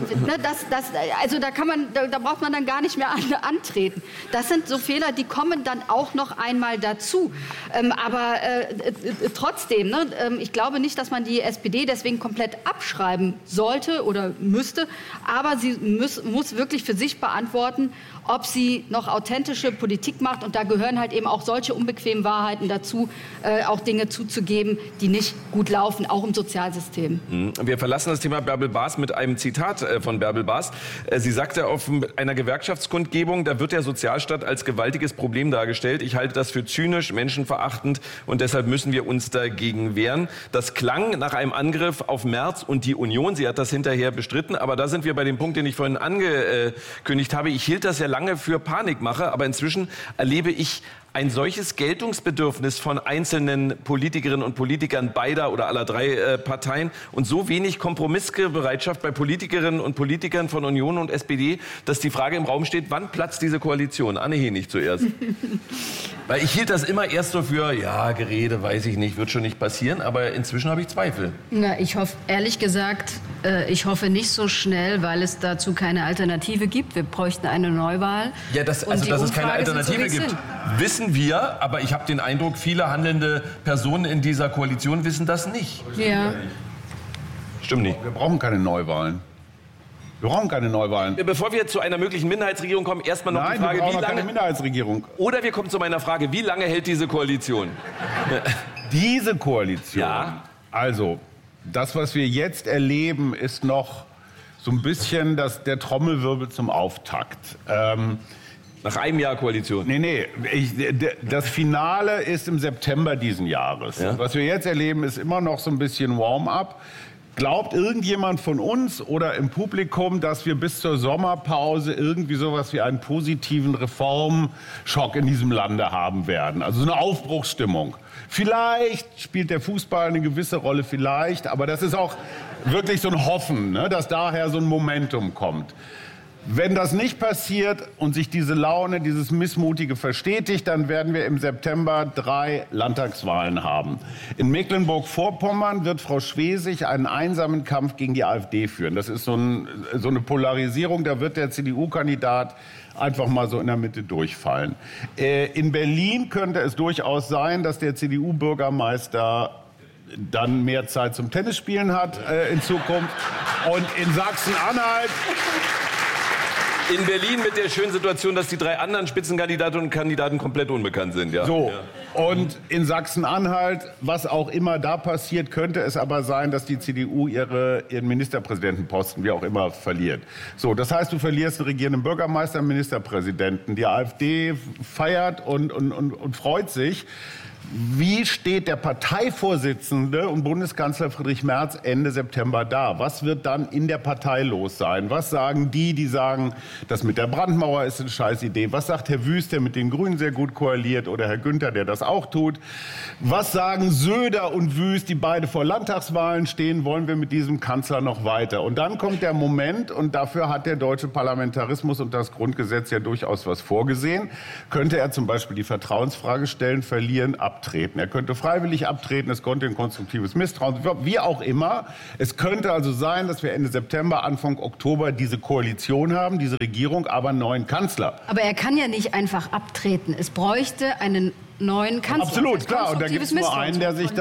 da braucht man dann gar nicht mehr antreten. Das sind so Fehler, die kommen dann auch noch einmal dazu. Aber trotzdem, ich glaube nicht, dass man die SPD deswegen komplett abschreiben sollte oder müsste. Aber sie muss wirklich für sich beantworten, ob sie noch authentische Politik macht. Und da gehören halt eben auch solche unbequemen Wahrheiten dazu, auch Dinge zuzugeben, die nicht gut laufen, auch im Sozialsystem. Wir verlassen das Thema Bärbel Baas mit einem Zitat von Bärbel Baas. Sie sagte auf einer Gewerkschaftskundgebung, da wird der Sozialstaat als gewaltiges Problem dargestellt. Ich halte das für zynisch, menschenverachtend und deshalb müssen wir uns dagegen wehren. Das klang nach einem Angriff auf Merz und die Union. Sie hat das hinterher bestritten, aber da sind wir bei dem Punkt, den ich vorhin angekündigt habe. Ich hielt das ja lange für Panikmache, aber inzwischen erlebe ich ein solches Geltungsbedürfnis von einzelnen Politikerinnen und Politikern beider oder aller drei Parteien und so wenig Kompromissbereitschaft bei Politikerinnen und Politikern von Union und SPD, dass die Frage im Raum steht, wann platzt diese Koalition? Anne Henig zuerst. Weil ich hielt das immer erst so für, ja, Gerede, weiß ich nicht, wird schon nicht passieren, aber inzwischen habe ich Zweifel. Na, ich hoffe, ehrlich gesagt, ich hoffe nicht so schnell, weil es dazu keine Alternative gibt. Wir bräuchten eine Neuwahl. Ja, dass es keine Alternative gibt, wissen wir, aber ich habe den Eindruck, viele handelnde Personen in dieser Koalition wissen das nicht. Ja. Stimmt nicht. Wir brauchen keine Neuwahlen. Wir brauchen keine Neuwahlen. Bevor wir zu einer möglichen Minderheitsregierung kommen, erstmal noch die Frage, wir brauchen keine Minderheitsregierung. Oder wir kommen zu meiner Frage, wie lange hält diese Koalition? Diese Koalition? Ja. Also, das, was wir jetzt erleben, ist noch so ein bisschen der Trommelwirbel zum Auftakt. Nach einem Jahr Koalition? Nee. Das Finale ist im September diesen Jahres. Ja? Was wir jetzt erleben, ist immer noch so ein bisschen Warm-up. Glaubt irgendjemand von uns oder im Publikum, dass wir bis zur Sommerpause irgendwie sowas wie einen positiven Reformschock in diesem Lande haben werden? Also so eine Aufbruchsstimmung. Vielleicht spielt der Fußball eine gewisse Rolle, vielleicht. Aber das ist auch wirklich so ein Hoffen, ne, dass daher so ein Momentum kommt. Wenn das nicht passiert und sich diese Laune, dieses Missmutige verstetigt, dann werden wir im September 3 Landtagswahlen haben. In Mecklenburg-Vorpommern wird Frau Schwesig einen einsamen Kampf gegen die AfD führen. Das ist so eine Polarisierung, da wird der CDU-Kandidat einfach mal so in der Mitte durchfallen. In Berlin könnte es durchaus sein, dass der CDU-Bürgermeister dann mehr Zeit zum Tennisspielen hat in Zukunft. Und in Sachsen-Anhalt... In Berlin mit der schönen Situation, dass die 3 anderen Spitzenkandidatinnen und Kandidaten komplett unbekannt sind. Ja. So, und in Sachsen-Anhalt, was auch immer da passiert, könnte es aber sein, dass die CDU ihren Ministerpräsidentenposten, wie auch immer, verliert. So, das heißt, du verlierst einen regierenden Bürgermeister, einen Ministerpräsidenten. Die AfD feiert und freut sich. Wie steht der Parteivorsitzende und Bundeskanzler Friedrich Merz Ende September da? Was wird dann in der Partei los sein? Was sagen die sagen, das mit der Brandmauer ist eine Scheißidee? Was sagt Herr Wüst, der mit den Grünen sehr gut koaliert, oder Herr Günther, der das auch tut? Was sagen Söder und Wüst, die beide vor Landtagswahlen stehen? Wollen wir mit diesem Kanzler noch weiter? Und dann kommt der Moment, und dafür hat der deutsche Parlamentarismus und das Grundgesetz ja durchaus was vorgesehen. Könnte er zum Beispiel die Vertrauensfrage stellen, verlieren, abtreten. Er könnte freiwillig abtreten, es konnte ein konstruktives Misstrauen, wie auch immer. Es könnte also sein, dass wir Ende September, Anfang Oktober diese Koalition haben, diese Regierung, aber einen neuen Kanzler. Aber er kann ja nicht einfach abtreten. Es bräuchte einen neuen Kanzler. Absolut, klar. Und da gibt es nur einen, der sich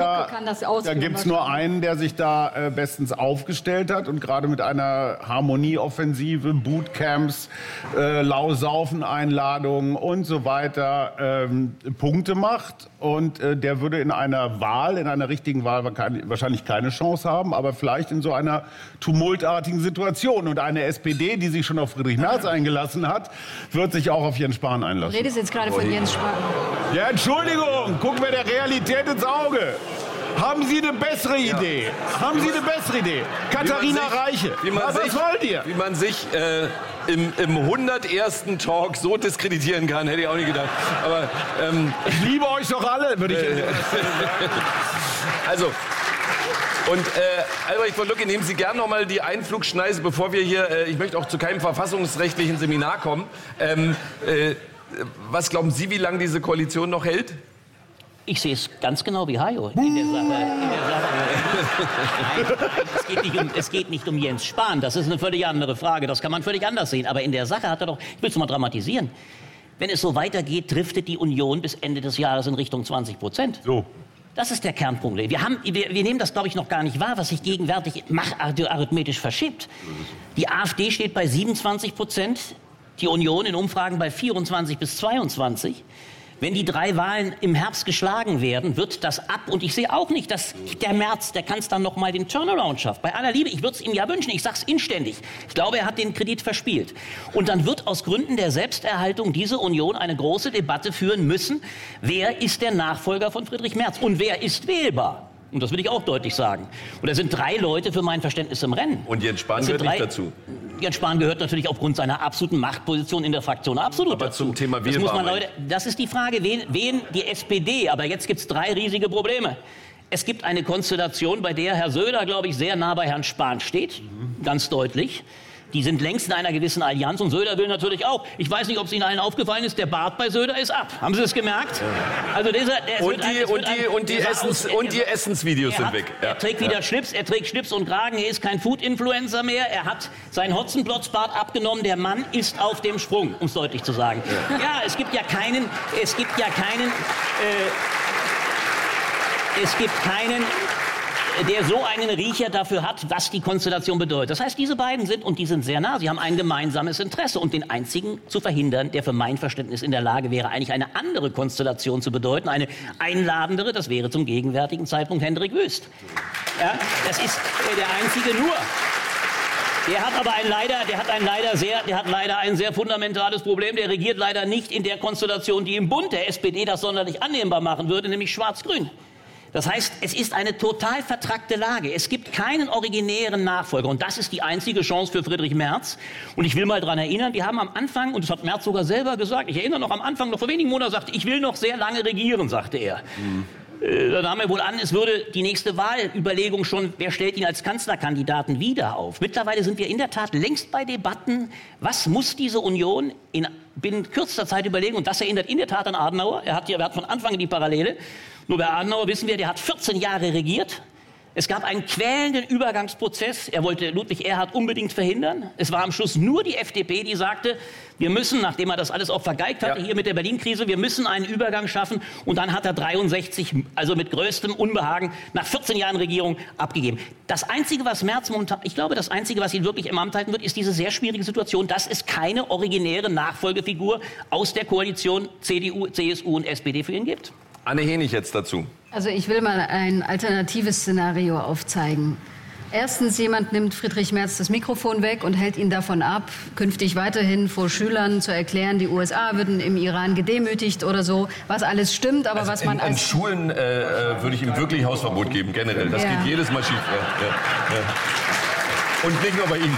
da bestens aufgestellt hat und gerade mit einer Harmonieoffensive, Bootcamps, Lausaufen-Einladungen und so weiter Punkte macht. Und der würde in einer Wahl, in einer richtigen Wahl wahrscheinlich keine Chance haben, aber vielleicht in so einer tumultartigen Situation. Und eine SPD, die sich schon auf Friedrich Merz eingelassen hat, wird sich auch auf Jens Spahn einlassen. Du redest jetzt gerade von Jens Spahn. Ja, Entschuldigung, gucken wir der Realität ins Auge. Haben Sie eine bessere Idee? Haben Sie eine bessere Idee? Katharina Reiche, was wollt ihr? Wie man sich im 101. Talk so diskreditieren kann, hätte ich auch nicht gedacht. Aber, ich liebe euch doch alle, würde ich Also... Und Albrecht von Lucke, nehmen Sie gern noch mal die Einflugschneise, bevor wir hier, ich möchte auch zu keinem verfassungsrechtlichen Seminar kommen. Was glauben Sie, wie lange diese Koalition noch hält? Ich sehe es ganz genau wie Hajo in der Sache. Nein, es geht nicht um Jens Spahn. Das ist eine völlig andere Frage. Das kann man völlig anders sehen. Aber in der Sache hat er doch, ich will es mal dramatisieren. Wenn es so weitergeht, driftet die Union bis Ende des Jahres in Richtung 20%. So. Das ist der Kernpunkt. Wir nehmen das, glaube ich, noch gar nicht wahr, was sich gegenwärtig arithmetisch verschiebt. Die AfD steht bei 27%, die Union in Umfragen bei 24 bis 22. Wenn die 3 Wahlen im Herbst geschlagen werden, wird das ab. Und ich sehe auch nicht, dass der Merz, der Kanzler, noch mal den Turnaround schafft. Bei aller Liebe, ich würde es ihm ja wünschen. Ich sage es inständig. Ich glaube, er hat den Kredit verspielt. Und dann wird aus Gründen der Selbsterhaltung diese Union eine große Debatte führen müssen. Wer ist der Nachfolger von Friedrich Merz? Und wer ist wählbar? Und das will ich auch deutlich sagen. Und da sind 3 Leute für mein Verständnis im Rennen. Und Jens Spahn gehört nicht dazu? Jens Spahn gehört natürlich aufgrund seiner absoluten Machtposition in der Fraktion absolut dazu. Aber zum Thema Wählbarkeit. Das ist die Frage, wen die SPD. Aber jetzt gibt es 3 riesige Probleme. Es gibt eine Konstellation, bei der Herr Söder, glaube ich, sehr nah bei Herrn Spahn steht. Ganz deutlich. Die sind längst in einer gewissen Allianz und Söder will natürlich auch. Ich weiß nicht, ob es Ihnen allen aufgefallen ist, der Bart bei Söder ist ab. Haben Sie es gemerkt? Ja. Also die Essensvideos sind weg. Er trägt wieder Schlips, er trägt Schlips und Kragen, er ist kein Food-Influencer mehr, er hat seinen Hotzenplotz-Bart abgenommen, der Mann ist auf dem Sprung, um es deutlich zu sagen. Ja, es gibt keinen, der so einen Riecher dafür hat, was die Konstellation bedeutet. Das heißt, diese beiden sind sehr nah, sie haben ein gemeinsames Interesse. Und den einzigen zu verhindern, der für mein Verständnis in der Lage wäre, eigentlich eine andere Konstellation zu bedeuten, eine einladendere, das wäre zum gegenwärtigen Zeitpunkt Hendrik Wüst. Ja, das ist der einzige nur. Der hat aber leider ein sehr fundamentales Problem. Der regiert leider nicht in der Konstellation, die im Bund der SPD das sonderlich annehmbar machen würde, nämlich Schwarz-Grün. Das heißt, es ist eine total vertrackte Lage. Es gibt keinen originären Nachfolger. Und das ist die einzige Chance für Friedrich Merz. Und ich will mal daran erinnern, wir haben am Anfang, und das hat Merz sogar selber gesagt, ich erinnere noch am Anfang, noch vor wenigen Monaten, sagte, ich will noch sehr lange regieren, sagte er. Da nahm er wohl an, es würde die nächste Wahlüberlegung schon, wer stellt ihn als Kanzlerkandidaten wieder auf? Mittlerweile sind wir in der Tat längst bei Debatten, was muss diese Union binnen kürzester Zeit überlegen? Und das erinnert in der Tat an Adenauer. Er hat von Anfang an die Parallele. Nur bei Adenauer wissen wir, der hat 14 Jahre regiert. Es gab einen quälenden Übergangsprozess. Er wollte Ludwig Erhard unbedingt verhindern. Es war am Schluss nur die FDP, die sagte, wir müssen, nachdem er das alles auch vergeigt hatte, hier mit der Berlin-Krise, wir müssen einen Übergang schaffen. Und dann hat er 63, also mit größtem Unbehagen, nach 14 Jahren Regierung abgegeben. Das Einzige, was Merz momentan, ich glaube, das Einzige, was ihn wirklich im Amt halten wird, ist diese sehr schwierige Situation, dass es keine originäre Nachfolgefigur aus der Koalition CDU, CSU und SPD für ihn gibt. Anne Henig jetzt dazu. Also ich will mal ein alternatives Szenario aufzeigen. Erstens, jemand nimmt Friedrich Merz das Mikrofon weg und hält ihn davon ab, künftig weiterhin vor Schülern zu erklären, die USA würden im Iran gedemütigt oder so, was alles stimmt, aber also was man an Schulen würde ich ihm wirklich Hausverbot geben, generell. Das geht jedes Mal schief. Und nicht nur bei Ihnen.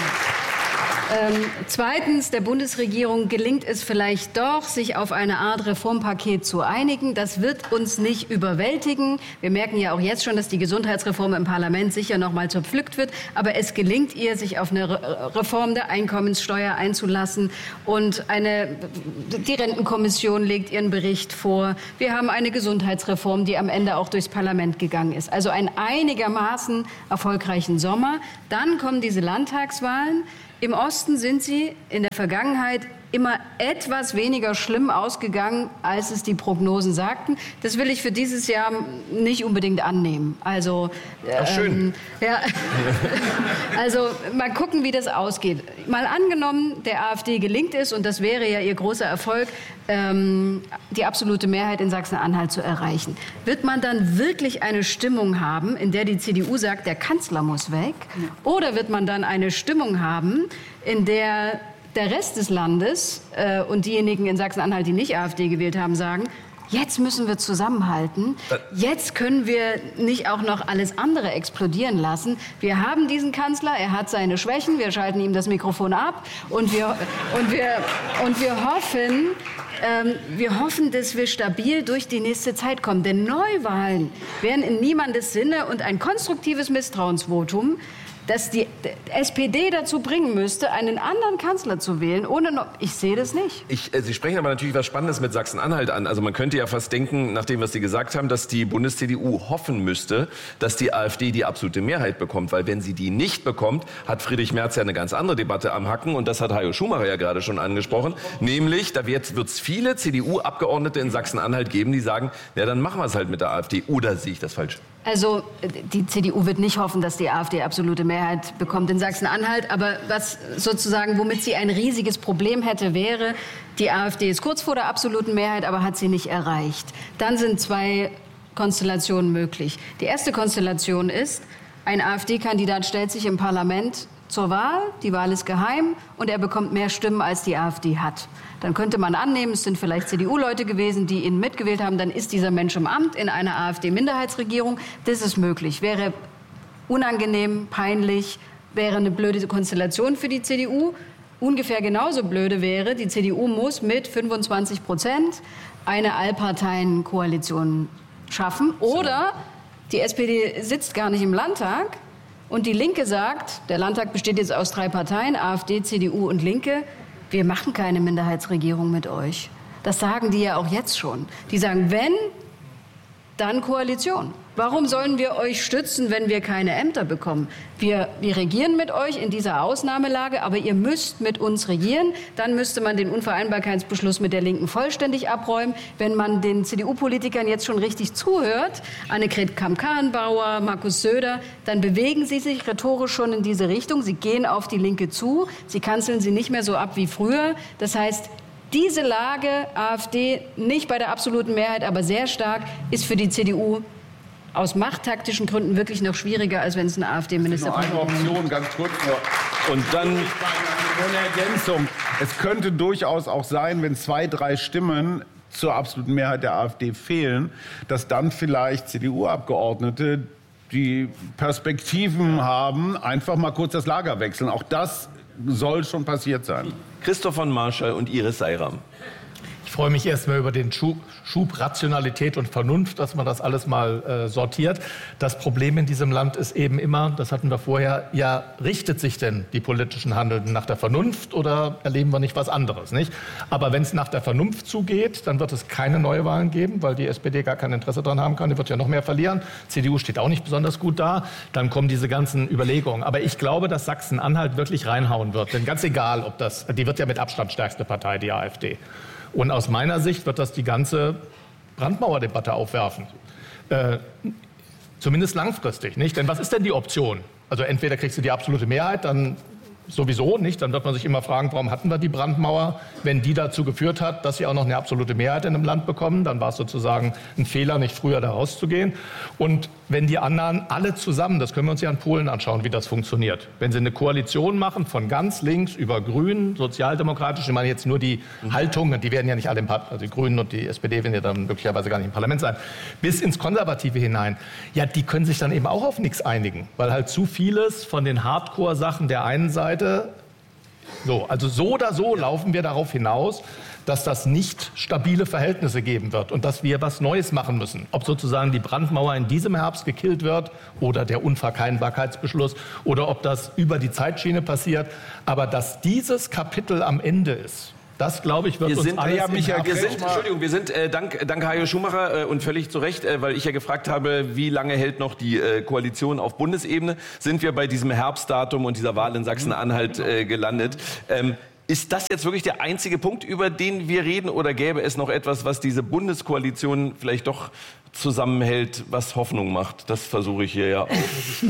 Zweitens, der Bundesregierung gelingt es vielleicht doch, sich auf eine Art Reformpaket zu einigen. Das wird uns nicht überwältigen. Wir merken ja auch jetzt schon, dass die Gesundheitsreform im Parlament sicher noch mal zerpflückt wird. Aber es gelingt ihr, sich auf eine Reform der Einkommenssteuer einzulassen. Und die Rentenkommission legt ihren Bericht vor. Wir haben eine Gesundheitsreform, die am Ende auch durchs Parlament gegangen ist. Also einen einigermaßen erfolgreichen Sommer. Dann kommen diese Landtagswahlen. Im Osten sind sie in der Vergangenheit immer etwas weniger schlimm ausgegangen, als es die Prognosen sagten. Das will ich für dieses Jahr nicht unbedingt annehmen. Also, schön. Ja, also mal gucken, wie das ausgeht. Mal angenommen, der AfD gelingt es, und das wäre ja ihr großer Erfolg, die absolute Mehrheit in Sachsen-Anhalt zu erreichen. Wird man dann wirklich eine Stimmung haben, in der die CDU sagt, der Kanzler muss weg? Oder wird man dann eine Stimmung haben, in der der Rest des Landes und diejenigen in Sachsen-Anhalt, die nicht AfD gewählt haben, sagen, jetzt müssen wir zusammenhalten, jetzt können wir nicht auch noch alles andere explodieren lassen. Wir haben diesen Kanzler, er hat seine Schwächen, wir schalten ihm das Mikrofon ab und wir hoffen, dass wir stabil durch die nächste Zeit kommen. Denn Neuwahlen wären in niemandes Sinne und ein konstruktives Misstrauensvotum, das die SPD dazu bringen müsste, einen anderen Kanzler zu wählen, ich sehe das nicht. Sie sprechen aber natürlich was Spannendes mit Sachsen-Anhalt an. Also man könnte ja fast denken, nach dem, was Sie gesagt haben, dass die Bundes-CDU hoffen müsste, dass die AfD die absolute Mehrheit bekommt. Weil wenn sie die nicht bekommt, hat Friedrich Merz ja eine ganz andere Debatte am Hacken. Und das hat Hajo Schumacher ja gerade schon angesprochen. Nämlich, da wird es viele CDU-Abgeordnete in Sachsen-Anhalt geben, die sagen, ja, dann machen wir es halt mit der AfD. Oder sehe ich das falsch? Also die CDU wird nicht hoffen, dass die AfD absolute Mehrheit bekommt in Sachsen-Anhalt. Aber was sozusagen, womit sie ein riesiges Problem hätte, wäre, die AfD ist kurz vor der absoluten Mehrheit, aber hat sie nicht erreicht. Dann sind zwei Konstellationen möglich. Die erste Konstellation ist, ein AfD-Kandidat stellt sich im Parlament zur Wahl, die Wahl ist geheim und er bekommt mehr Stimmen, als die AfD hat. Dann könnte man annehmen, es sind vielleicht CDU-Leute gewesen, die ihn mitgewählt haben, dann ist dieser Mensch im Amt in einer AfD-Minderheitsregierung. Das ist möglich. Wäre unangenehm, peinlich, wäre eine blöde Konstellation für die CDU. Ungefähr genauso blöde wäre, die CDU muss mit 25% eine Allparteien-Koalition schaffen. Oder die SPD sitzt gar nicht im Landtag und die Linke sagt, der Landtag besteht jetzt aus 3 Parteien, AfD, CDU und Linke, wir machen keine Minderheitsregierung mit euch. Das sagen die ja auch jetzt schon. Die sagen, wenn, dann Koalition. Warum sollen wir euch stützen, wenn wir keine Ämter bekommen? Wir regieren mit euch in dieser Ausnahmelage, aber ihr müsst mit uns regieren. Dann müsste man den Unvereinbarkeitsbeschluss mit der Linken vollständig abräumen. Wenn man den CDU-Politikern jetzt schon richtig zuhört, Annegret Kramp-Karrenbauer, Markus Söder, dann bewegen sie sich rhetorisch schon in diese Richtung. Sie gehen auf die Linke zu. Sie kanzeln sie nicht mehr so ab wie früher. Das heißt, diese Lage, AfD nicht bei der absoluten Mehrheit, aber sehr stark, ist für die CDU aus machttaktischen Gründen wirklich noch schwieriger, als wenn es eine AfD-Ministerpräsidentin ist. Eine Option, ganz kurz nur. Und dann eine Ergänzung. Es könnte durchaus auch sein, wenn 2, 3 Stimmen zur absoluten Mehrheit der AfD fehlen, dass dann vielleicht CDU-Abgeordnete, die Perspektiven haben, einfach mal kurz das Lager wechseln. Auch das soll schon passiert sein. Christoph von Marschall und Iris Seiram. Ich freue mich erstmal über den Schub Rationalität und Vernunft, dass man das alles mal sortiert. Das Problem in diesem Land ist eben immer, das hatten wir vorher, ja, richtet sich denn die politischen Handelnden nach der Vernunft oder erleben wir nicht was anderes, nicht? Aber wenn es nach der Vernunft zugeht, dann wird es keine Neuwahlen geben, weil die SPD gar kein Interesse daran haben kann. Die wird ja noch mehr verlieren. CDU steht auch nicht besonders gut da. Dann kommen diese ganzen Überlegungen. Aber ich glaube, dass Sachsen-Anhalt wirklich reinhauen wird. Denn ganz egal, ob die wird ja mit Abstand stärkste Partei, die AfD. Und aus meiner Sicht wird das die ganze Brandmauerdebatte aufwerfen. Zumindest langfristig, nicht? Denn was ist denn die Option? Also entweder kriegst du die absolute Mehrheit, dann sowieso nicht. Dann wird man sich immer fragen, warum hatten wir die Brandmauer? Wenn die dazu geführt hat, dass sie auch noch eine absolute Mehrheit in einem Land bekommen, dann war es sozusagen ein Fehler, nicht früher da rauszugehen. Und wenn die anderen alle zusammen, das können wir uns ja in Polen anschauen, wie das funktioniert. Wenn sie eine Koalition machen von ganz links über Grünen, sozialdemokratisch, ich meine jetzt nur die Haltungen, die werden ja nicht alle im Parlament, also die Grünen und die SPD werden ja dann möglicherweise gar nicht im Parlament sein, bis ins Konservative hinein. Ja, die können sich dann eben auch auf nichts einigen, weil halt zu vieles von den Hardcore-Sachen der einen Seite, so oder so laufen wir darauf hinaus, dass das nicht stabile Verhältnisse geben wird und dass wir was Neues machen müssen. Ob sozusagen die Brandmauer in diesem Herbst gekillt wird oder der Unverkeinnbarkeitsbeschluss oder ob das über die Zeitschiene passiert. Aber dass dieses Kapitel am Ende ist, das, glaube ich, wird uns alles Entschuldigung, wir sind dank Hajo Schumacher und völlig zu Recht, weil ich ja gefragt habe, wie lange hält noch die Koalition auf Bundesebene, sind wir bei diesem Herbstdatum und dieser Wahl in Sachsen-Anhalt gelandet. Ist das jetzt wirklich der einzige Punkt, über den wir reden, oder gäbe es noch etwas, was diese Bundeskoalition vielleicht doch zusammenhält, was Hoffnung macht? Das versuche ich hier ja auch.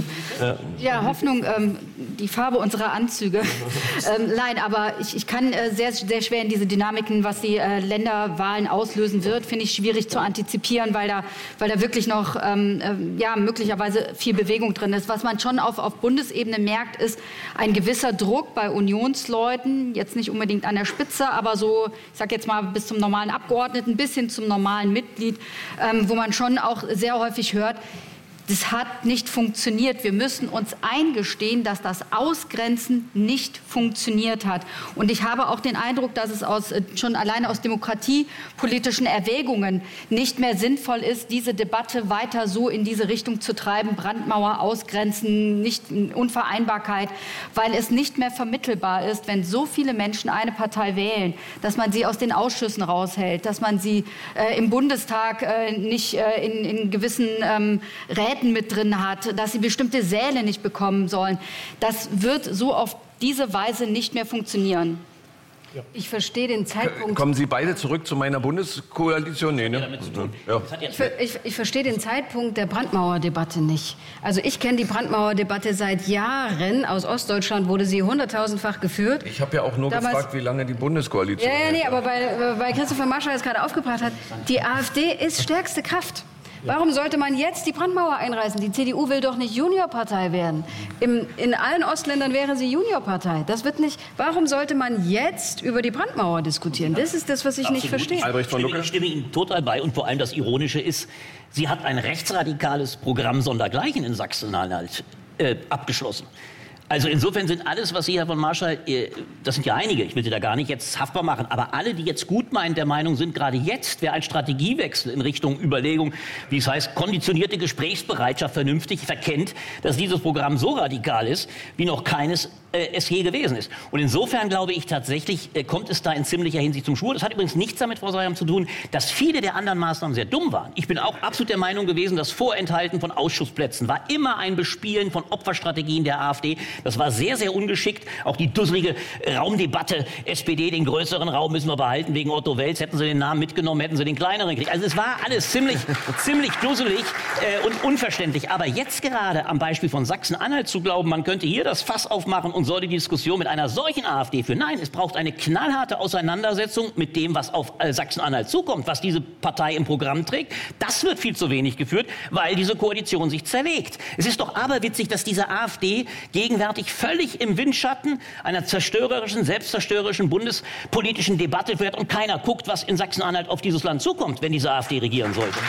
Ja, Hoffnung, die Farbe unserer Anzüge. Nein, aber ich kann sehr, sehr schwer in diese Dynamiken, was die Länderwahlen auslösen wird, finde ich schwierig zu antizipieren, weil da wirklich noch möglicherweise viel Bewegung drin ist. Was man schon auf Bundesebene merkt, ist ein gewisser Druck bei Unionsleuten, jetzt nicht unbedingt an der Spitze, aber so, ich sage jetzt mal, bis zum normalen Abgeordneten, bis hin zum normalen Mitglied, wo man schon auch sehr häufig hört, das hat nicht funktioniert. Wir müssen uns eingestehen, dass das Ausgrenzen nicht funktioniert hat. Und ich habe auch den Eindruck, dass es schon alleine aus demokratiepolitischen Erwägungen nicht mehr sinnvoll ist, diese Debatte weiter so in diese Richtung zu treiben. Brandmauer, Ausgrenzen, Unvereinbarkeit, weil es nicht mehr vermittelbar ist, wenn so viele Menschen eine Partei wählen, dass man sie aus den Ausschüssen raushält, dass man sie im Bundestag nicht in gewissen Räten mit drin hat, dass sie bestimmte Säle nicht bekommen sollen. Das wird so auf diese Weise nicht mehr funktionieren. Ja. Ich verstehe den Zeitpunkt. Kommen Sie beide zurück zu meiner Bundeskoalition? Nee, ne? Ja. Ich verstehe den Zeitpunkt der Brandmauerdebatte nicht. Also ich kenne die Brandmauerdebatte seit Jahren. Aus Ostdeutschland wurde sie 100.000-fach geführt. Ich habe ja auch nur gefragt, wie lange die Bundeskoalition Ja, aber weil Christopher Marschall es gerade aufgebracht hat, die AfD ist stärkste Kraft. Warum sollte man jetzt die Brandmauer einreißen? Die CDU will doch nicht Juniorpartei werden. In allen Ostländern wäre sie Juniorpartei. Das wird nicht. Warum sollte man jetzt über die Brandmauer diskutieren? Das ist das, was ich nicht verstehe. Albrecht von Lucke? Ich stimme Ihnen total bei. Und vor allem das Ironische ist, sie hat ein rechtsradikales Programm sondergleichen in Sachsen-Anhalt abgeschlossen. Also insofern sind alles, was Sie, Herr von Marschall, das sind ja einige, ich will Sie da gar nicht jetzt haftbar machen, aber alle, die jetzt gut meint der Meinung sind, gerade jetzt wäre ein Strategiewechsel in Richtung Überlegung, wie es heißt, konditionierte Gesprächsbereitschaft vernünftig verkennt, dass dieses Programm so radikal ist, wie noch keines es je gewesen ist. Und insofern glaube ich tatsächlich, kommt es da in ziemlicher Hinsicht zum Schwur. Das hat übrigens nichts damit, Frau Sayam, zu tun, dass viele der anderen Maßnahmen sehr dumm waren. Ich bin auch absolut der Meinung gewesen, das Vorenthalten von Ausschussplätzen war immer ein Bespielen von Opferstrategien der AfD. Das war sehr, sehr ungeschickt. Auch die dusselige Raumdebatte, SPD, den größeren Raum müssen wir behalten wegen Otto Wels. Hätten sie den Namen mitgenommen, hätten sie den kleineren gekriegt. Also es war alles ziemlich dusselig und unverständlich. Aber jetzt gerade am Beispiel von Sachsen-Anhalt zu glauben, man könnte hier das Fass aufmachen und soll die Diskussion mit einer solchen AfD führen. Nein, es braucht eine knallharte Auseinandersetzung mit dem, was auf Sachsen-Anhalt zukommt, was diese Partei im Programm trägt. Das wird viel zu wenig geführt, weil diese Koalition sich zerlegt. Es ist doch aberwitzig, dass diese AfD gegenwärtig völlig im Windschatten einer selbstzerstörerischen bundespolitischen Debatte wird und keiner guckt, was in Sachsen-Anhalt auf dieses Land zukommt, wenn diese AfD regieren sollte.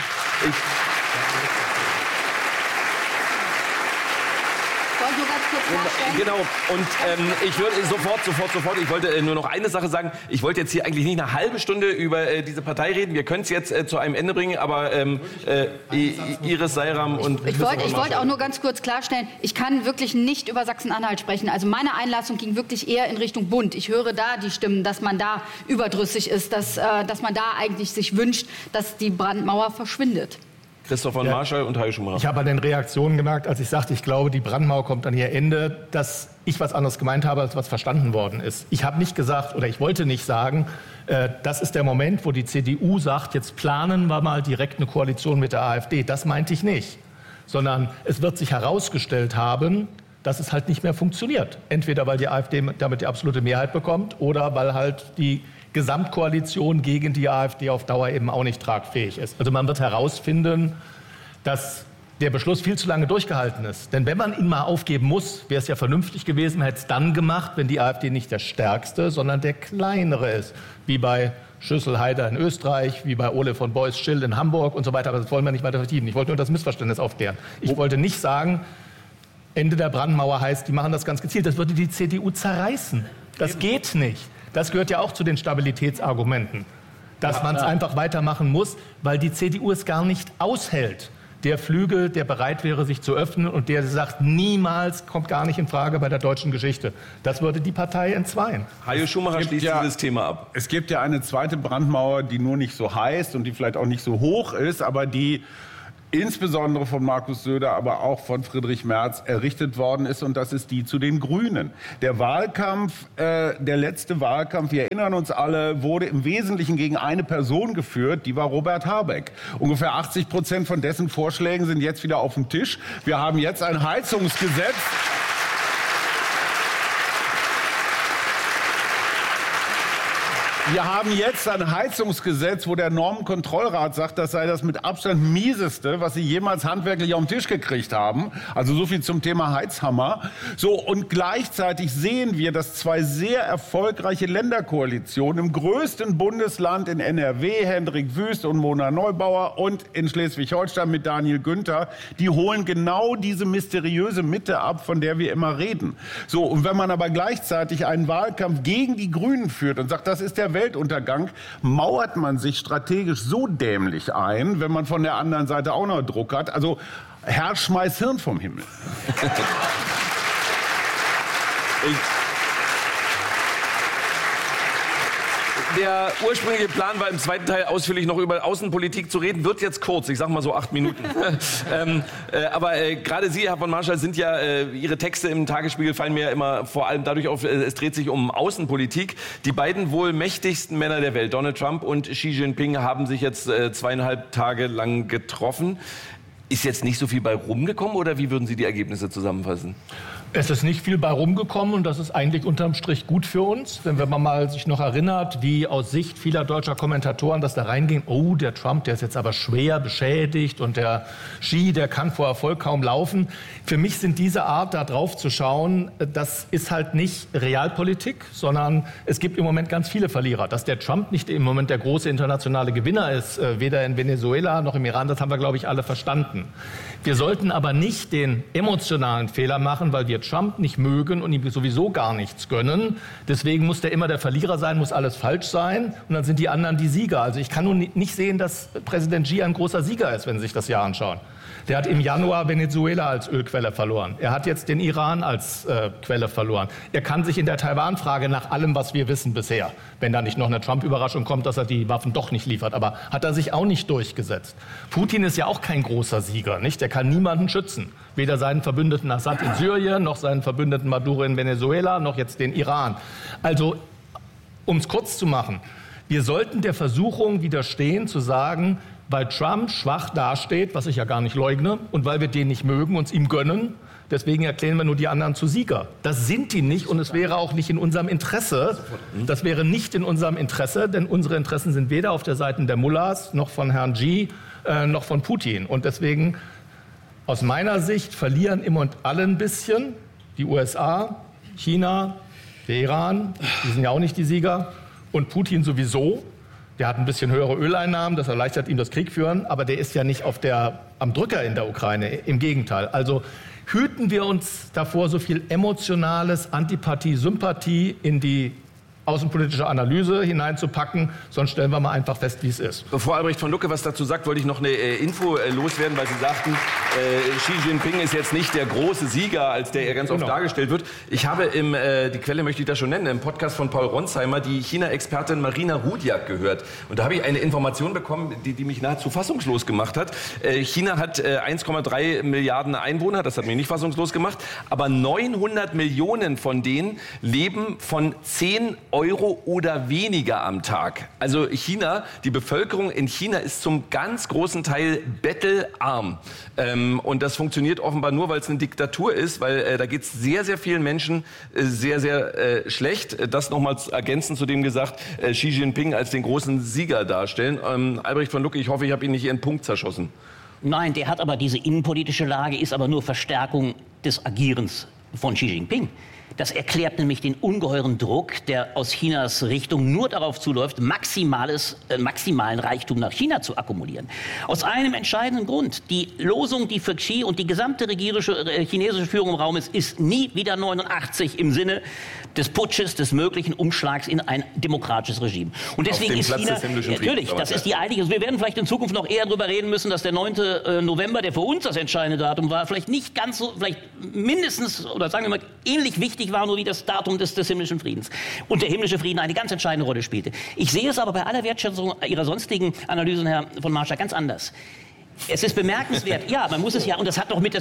Genau, und ich würde sofort, ich wollte nur noch eine Sache sagen. Ich wollte jetzt hier eigentlich nicht eine halbe Stunde über diese Partei reden. Wir können es jetzt zu einem Ende bringen, aber Iris Sayram und... Ich wollte auch nur ganz kurz klarstellen, ich kann wirklich nicht über Sachsen-Anhalt sprechen. Also meine Einlassung ging wirklich eher in Richtung Bund. Ich höre da die Stimmen, dass man da überdrüssig ist, dass man da eigentlich sich wünscht, dass die Brandmauer verschwindet. Christoph von Marschall und Hajo Schumacher. Ich habe an den Reaktionen gemerkt, als ich sagte, ich glaube, die Brandmauer kommt an ihr Ende, dass ich was anderes gemeint habe, als was verstanden worden ist. Ich habe nicht gesagt, oder ich wollte nicht sagen, das ist der Moment, wo die CDU sagt, jetzt planen wir mal direkt eine Koalition mit der AfD. Das meinte ich nicht. Sondern es wird sich herausgestellt haben, dass es halt nicht mehr funktioniert. Entweder weil die AfD damit die absolute Mehrheit bekommt oder weil halt die Gesamtkoalition gegen die AfD auf Dauer eben auch nicht tragfähig ist. Also man wird herausfinden, dass der Beschluss viel zu lange durchgehalten ist. Denn wenn man ihn mal aufgeben muss, wäre es ja vernünftig gewesen, man hätte es dann gemacht, wenn die AfD nicht der stärkste, sondern der kleinere ist. Wie bei Schüssel-Haider in Österreich, wie bei Ole von Beuys-Schill in Hamburg und so weiter. Aber das wollen wir nicht weiter vertiefen. Ich wollte nur das Missverständnis aufklären. Ich wollte nicht sagen, Ende der Brandmauer heißt, die machen das ganz gezielt. Das würde die CDU zerreißen. Das geht nicht. Das gehört ja auch zu den Stabilitätsargumenten. Dass man es einfach weitermachen muss, weil die CDU es gar nicht aushält. Der Flügel, der bereit wäre, sich zu öffnen und der sagt, niemals, kommt gar nicht in Frage bei der deutschen Geschichte. Das würde die Partei entzweien. Hajo Schumacher schließt dieses Thema ab. Es gibt ja eine zweite Brandmauer, die nur nicht so heißt und die vielleicht auch nicht so hoch ist, aber die insbesondere von Markus Söder, aber auch von Friedrich Merz errichtet worden ist, und das ist die zu den Grünen. Der Wahlkampf, der letzte Wahlkampf, wir erinnern uns alle, wurde im Wesentlichen gegen eine Person geführt, die war Robert Habeck. Ungefähr 80% von dessen Vorschlägen sind jetzt wieder auf dem Tisch. Wir haben jetzt ein Heizungsgesetz. Wir haben jetzt ein Heizungsgesetz, wo der Normenkontrollrat sagt, das sei das mit Abstand mieseste, was sie jemals handwerklich auf den Tisch gekriegt haben. Also so viel zum Thema Heizhammer. So, und gleichzeitig sehen wir, dass zwei sehr erfolgreiche Länderkoalitionen im größten Bundesland in NRW, Hendrik Wüst und Mona Neubauer, und in Schleswig-Holstein mit Daniel Günther, die holen genau diese mysteriöse Mitte ab, von der wir immer reden. So, und wenn man aber gleichzeitig einen Wahlkampf gegen die Grünen führt und sagt, das ist der Weltuntergang, mauert man sich strategisch so dämlich ein, wenn man von der anderen Seite auch noch Druck hat. Also Herr, schmeiß Hirn vom Himmel. Der ursprüngliche Plan war, im zweiten Teil ausführlich noch über Außenpolitik zu reden. Wird jetzt kurz, ich sag mal so 8 Minuten. Aber gerade Sie, Herr von Marschall, sind ja, Ihre Texte im Tagesspiegel fallen mir ja immer vor allem dadurch auf, es dreht sich um Außenpolitik. Die beiden wohl mächtigsten Männer der Welt, Donald Trump und Xi Jinping, haben sich jetzt 2,5 Tage lang getroffen. Ist jetzt nicht so viel bei rumgekommen, oder wie würden Sie die Ergebnisse zusammenfassen? Es ist nicht viel bei rumgekommen, und das ist eigentlich unterm Strich gut für uns. Denn wenn man mal sich noch erinnert, wie aus Sicht vieler deutscher Kommentatoren das da reinging, oh, der Trump, der ist jetzt aber schwer beschädigt und der Xi, der kann vor Erfolg kaum laufen. Für mich sind diese Art, da drauf zu schauen, das ist halt nicht Realpolitik, sondern es gibt im Moment ganz viele Verlierer. Dass der Trump nicht im Moment der große internationale Gewinner ist, weder in Venezuela noch im Iran, das haben wir, glaube ich, alle verstanden. Wir sollten aber nicht den emotionalen Fehler machen, weil wir Trump nicht mögen und ihm sowieso gar nichts gönnen. Deswegen muss der immer der Verlierer sein, muss alles falsch sein, und dann sind die anderen die Sieger. Also ich kann nun nicht sehen, dass Präsident Xi ein großer Sieger ist, wenn Sie sich das Jahr anschauen. Der hat im Januar Venezuela als Ölquelle verloren. Er hat jetzt den Iran als Quelle verloren. Er kann sich in der Taiwan-Frage nach allem, was wir wissen bisher, wenn da nicht noch eine Trump-Überraschung kommt, dass er die Waffen doch nicht liefert, aber hat er sich auch nicht durchgesetzt. Putin ist ja auch kein großer Sieger, nicht? Der kann niemanden schützen. Weder seinen Verbündeten Assad in Syrien, noch seinen Verbündeten Maduro in Venezuela, noch jetzt den Iran. Also, um es kurz zu machen, wir sollten der Versuchung widerstehen, zu sagen, weil Trump schwach dasteht, was ich ja gar nicht leugne, und weil wir den nicht mögen, uns ihm gönnen, deswegen erklären wir nur die anderen zu Sieger. Das sind die nicht, und es wäre auch nicht in unserem Interesse. Das wäre nicht in unserem Interesse, denn unsere Interessen sind weder auf der Seite der Mullahs, noch von Herrn Xi, noch von Putin. Und deswegen, aus meiner Sicht, verlieren immer und alle ein bisschen. Die USA, China, der Iran, die sind ja auch nicht die Sieger, und Putin sowieso. Der hat ein bisschen höhere Öleinnahmen, das erleichtert ihm das Kriegführen, aber der ist ja nicht am Drücker in der Ukraine, im Gegenteil. Also hüten wir uns davor, so viel emotionales Antipathie, Sympathie in die außenpolitische Analyse hineinzupacken, sonst stellen wir mal einfach fest, wie es ist. Bevor Albrecht von Lucke was dazu sagt, wollte ich noch eine Info loswerden, weil Sie sagten, Xi Jinping ist jetzt nicht der große Sieger, als der er ganz oft dargestellt wird. Ich habe die Quelle möchte ich da schon nennen, im Podcast von Paul Ronsheimer die China-Expertin Marina Rudiak gehört. Und da habe ich eine Information bekommen, die mich nahezu fassungslos gemacht hat. China hat 1,3 Milliarden Einwohner, das hat mich nicht fassungslos gemacht, aber 900 Millionen von denen leben von 10 Euro oder weniger am Tag. Also China, die Bevölkerung in China ist zum ganz großen Teil bettelarm. Und das funktioniert offenbar nur, weil es eine Diktatur ist, weil da geht es sehr, sehr vielen Menschen sehr, sehr schlecht. Das nochmal ergänzend zu dem gesagt, Xi Jinping als den großen Sieger darstellen. Albrecht von Lucke, ich hoffe, ich habe ihn nicht Ihren Punkt zerschossen. Nein, der hat aber diese innenpolitische Lage, ist aber nur Verstärkung des Agierens von Xi Jinping. Das erklärt nämlich den ungeheuren Druck, der aus Chinas Richtung nur darauf zuläuft, maximalen Reichtum nach China zu akkumulieren. Aus einem entscheidenden Grund. Die Losung, die für Xi und die gesamte chinesische Führung im Raum ist nie wieder 89 im Sinne des Putsches, des möglichen Umschlags in ein demokratisches Regime. Und deswegen ist China, natürlich, das ist die eigentliche, wir werden vielleicht in Zukunft noch eher darüber reden müssen, dass der 9. November, der für uns das entscheidende Datum war, vielleicht nicht ganz so, vielleicht mindestens, oder sagen wir mal, ähnlich wichtig war, nur wie das Datum des himmlischen Friedens. Und der himmlische Frieden eine ganz entscheidende Rolle spielte. Ich sehe es aber bei aller Wertschätzung Ihrer sonstigen Analysen, Herr von Marschall, ganz anders. Es ist bemerkenswert, ja, man muss es ja, und das hat doch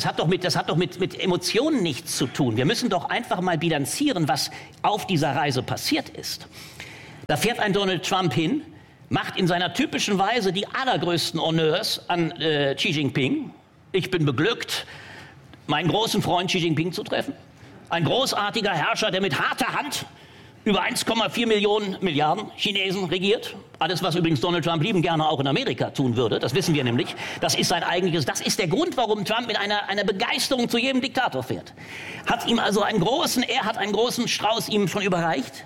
mit Emotionen nichts zu tun. Wir müssen doch einfach mal bilanzieren, was auf dieser Reise passiert ist. Da fährt ein Donald Trump hin, macht in seiner typischen Weise die allergrößten Honneurs an Xi Jinping. Ich bin beglückt, meinen großen Freund Xi Jinping zu treffen. Ein großartiger Herrscher, der mit harter Hand über 1,4 Milliarden Chinesen regiert. Alles, was übrigens Donald Trump liebend gerne auch in Amerika tun würde. Das wissen wir nämlich. Das ist sein eigentliches, das ist der Grund, warum Trump mit einer Begeisterung zu jedem Diktator fährt. Hat ihm also einen großen Strauß ihm schon überreicht.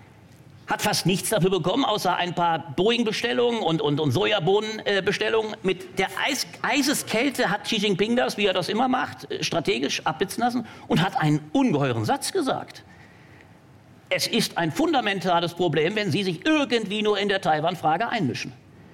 Hat fast nichts dafür bekommen, außer ein paar Boeing-Bestellungen und Sojabohnen-Bestellungen. Mit der Eiseskälte hat Xi Jinping das, wie er das immer macht, strategisch abblitzen lassen und hat einen ungeheuren Satz gesagt. Es ist ein fundamentales Problem, wenn Sie sich irgendwie nur in der Taiwan-Frage einmischen.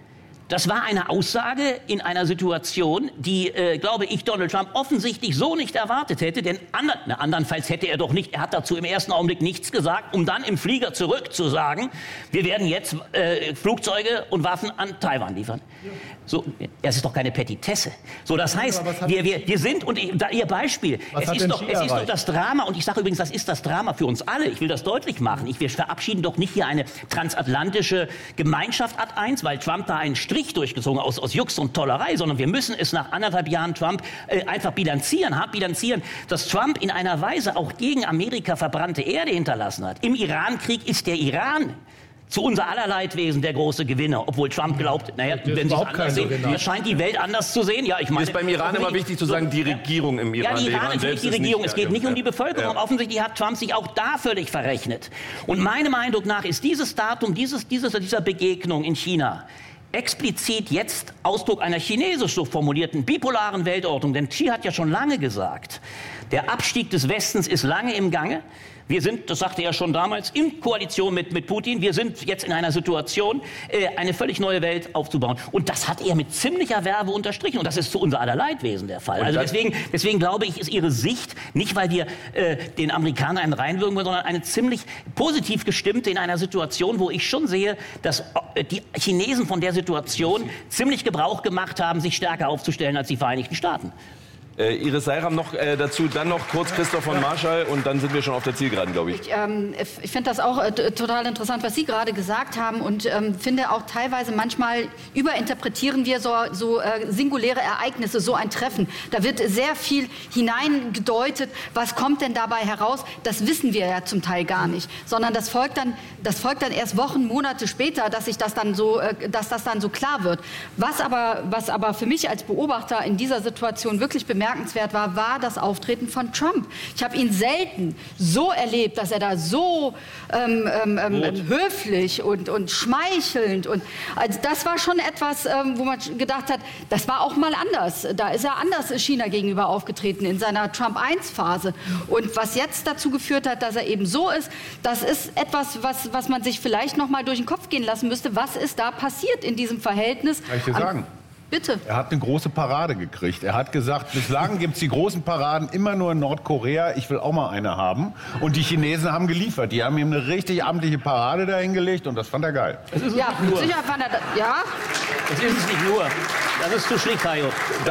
Das war eine Aussage in einer Situation, die, glaube ich, Donald Trump offensichtlich so nicht erwartet hätte. Denn andernfalls hätte er doch nicht, er hat dazu im ersten Augenblick nichts gesagt, um dann im Flieger zurück zu sagen, wir werden jetzt Flugzeuge und Waffen an Taiwan liefern. So, es ist doch keine Petitesse. So, das heißt, wir sind, und Ihr Beispiel, es ist doch das Drama, und ich sage übrigens, das ist das Drama für uns alle, ich will das deutlich machen. Wir verabschieden doch nicht hier eine transatlantische Gemeinschaft ad 1, weil Trump da einen Strich durchgezogen aus Jux und Tollerei, sondern wir müssen es nach 1,5 Jahren Trump einfach bilanzieren, dass Trump in einer Weise auch gegen Amerika verbrannte Erde hinterlassen hat. Im Irankrieg ist der Iran zu unser aller Leidwesen der große Gewinner, obwohl Trump glaubt, naja, wenn Sie es anders sehen, scheint die Welt anders zu sehen. Ja, ich meine, ist beim Iran immer wichtig zu sagen, die Regierung im Iran. Ja, die Iran ist nicht die Regierung, es geht nicht um die Bevölkerung. Ja. Offensichtlich hat Trump sich auch da völlig verrechnet. Und meinem Eindruck nach ist dieses Datum, dieser Begegnung in China explizit jetzt Ausdruck einer chinesisch so formulierten bipolaren Weltordnung. Denn Xi hat ja schon lange gesagt, der Abstieg des Westens ist lange im Gange. Wir sind, das sagte er schon damals, in Koalition mit Putin. Wir sind jetzt in einer Situation, eine völlig neue Welt aufzubauen. Und das hat er mit ziemlicher Verve unterstrichen. Und das ist zu unser aller Leidwesen der Fall. Also deswegen glaube ich, ist Ihre Sicht, nicht weil wir den Amerikanern einen reinwürgen wollen, sondern eine ziemlich positiv gestimmte in einer Situation, wo ich schon sehe, dass die Chinesen von der Situation ziemlich Gebrauch gemacht haben, sich stärker aufzustellen als die Vereinigten Staaten. Iris Seiram noch dazu, dann noch kurz Christoph von Marschall und dann sind wir schon auf der Zielgeraden, glaube ich. Ich finde das auch total interessant, was Sie gerade gesagt haben und finde auch teilweise manchmal überinterpretieren wir so singuläre Ereignisse, so ein Treffen. Da wird sehr viel hineingedeutet, was kommt denn dabei heraus? Das wissen wir ja zum Teil gar nicht, sondern das folgt dann erst Wochen, Monate später, dass das dann so klar wird. Was aber für mich als Beobachter in dieser Situation wirklich bemerkenswert war das Auftreten von Trump. Ich habe ihn selten so erlebt, dass er da so höflich und schmeichelnd und also das war schon etwas, wo man gedacht hat, das war auch mal anders. Da ist er anders China gegenüber aufgetreten in seiner Trump-1-Phase. Und was jetzt dazu geführt hat, dass er eben so ist, das ist etwas, was man sich vielleicht noch mal durch den Kopf gehen lassen müsste. Was ist da passiert in diesem Verhältnis? Kann ich dir sagen? Bitte. Er hat eine große Parade gekriegt. Er hat gesagt, bislang gibt es die großen Paraden immer nur in Nordkorea. Ich will auch mal eine haben. Und die Chinesen haben geliefert. Die haben ihm eine richtig amtliche Parade dahingelegt und das fand er geil. Ja, sicher fand er das. Ja. Das ist es nicht nur. Das ist zu schlicht, Hajo.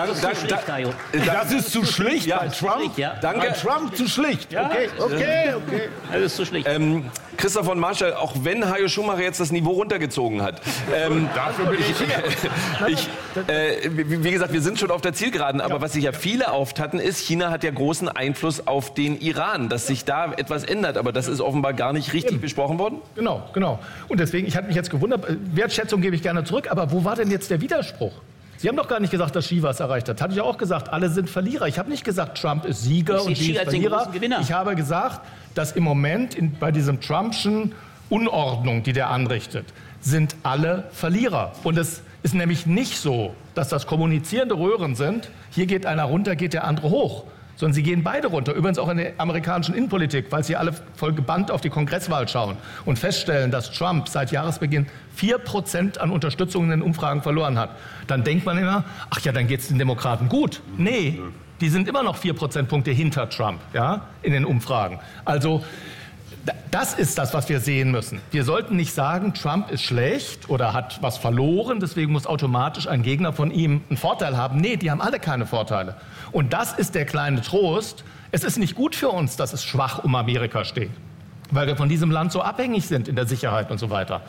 Das ist zu schlicht bei Trump? Ja. Danke. Bei Trump zu schlicht. Ja. Okay. Das ist zu schlicht. Christoph von Marschall, auch wenn Hajo Schumacher jetzt das Niveau runtergezogen hat. Dafür bin ich wie gesagt, wir sind schon auf der Zielgeraden, aber was sich ja viele auftaten ist, China hat ja großen Einfluss auf den Iran, dass sich da etwas ändert, aber das ist offenbar gar nicht richtig besprochen worden. Genau. Und deswegen, ich hatte mich jetzt gewundert, Wertschätzung gebe ich gerne zurück, aber wo war denn jetzt der Widerspruch? Sie haben doch gar nicht gesagt, dass Xi was erreicht hat. Hatte ich auch gesagt, alle sind Verlierer. Ich habe nicht gesagt, Trump ist Sieger und Xi ist Verlierer. Ich habe gesagt, dass im Moment bei diesem Trumpschen Unordnung, die der anrichtet, sind alle Verlierer. Und es ist nämlich nicht so, dass das kommunizierende Röhren sind. Hier geht einer runter, geht der andere hoch. Sondern sie gehen beide runter. Übrigens auch in der amerikanischen Innenpolitik, weil sie alle voll gebannt auf die Kongresswahl schauen und feststellen, dass Trump seit Jahresbeginn 4% an Unterstützung in den Umfragen verloren hat. Dann denkt man immer, ach ja, dann geht es den Demokraten gut. Nee, die sind immer noch 4 Prozentpunkte hinter Trump, ja, in den Umfragen. Also das ist das, was wir sehen müssen. Wir sollten nicht sagen, Trump ist schlecht oder hat was verloren, deswegen muss automatisch ein Gegner von ihm einen Vorteil haben. Nee, die haben alle keine Vorteile. Und das ist der kleine Trost. Es ist nicht gut für uns, dass es schwach um Amerika steht, weil wir von diesem Land so abhängig sind in der Sicherheit und so weiter.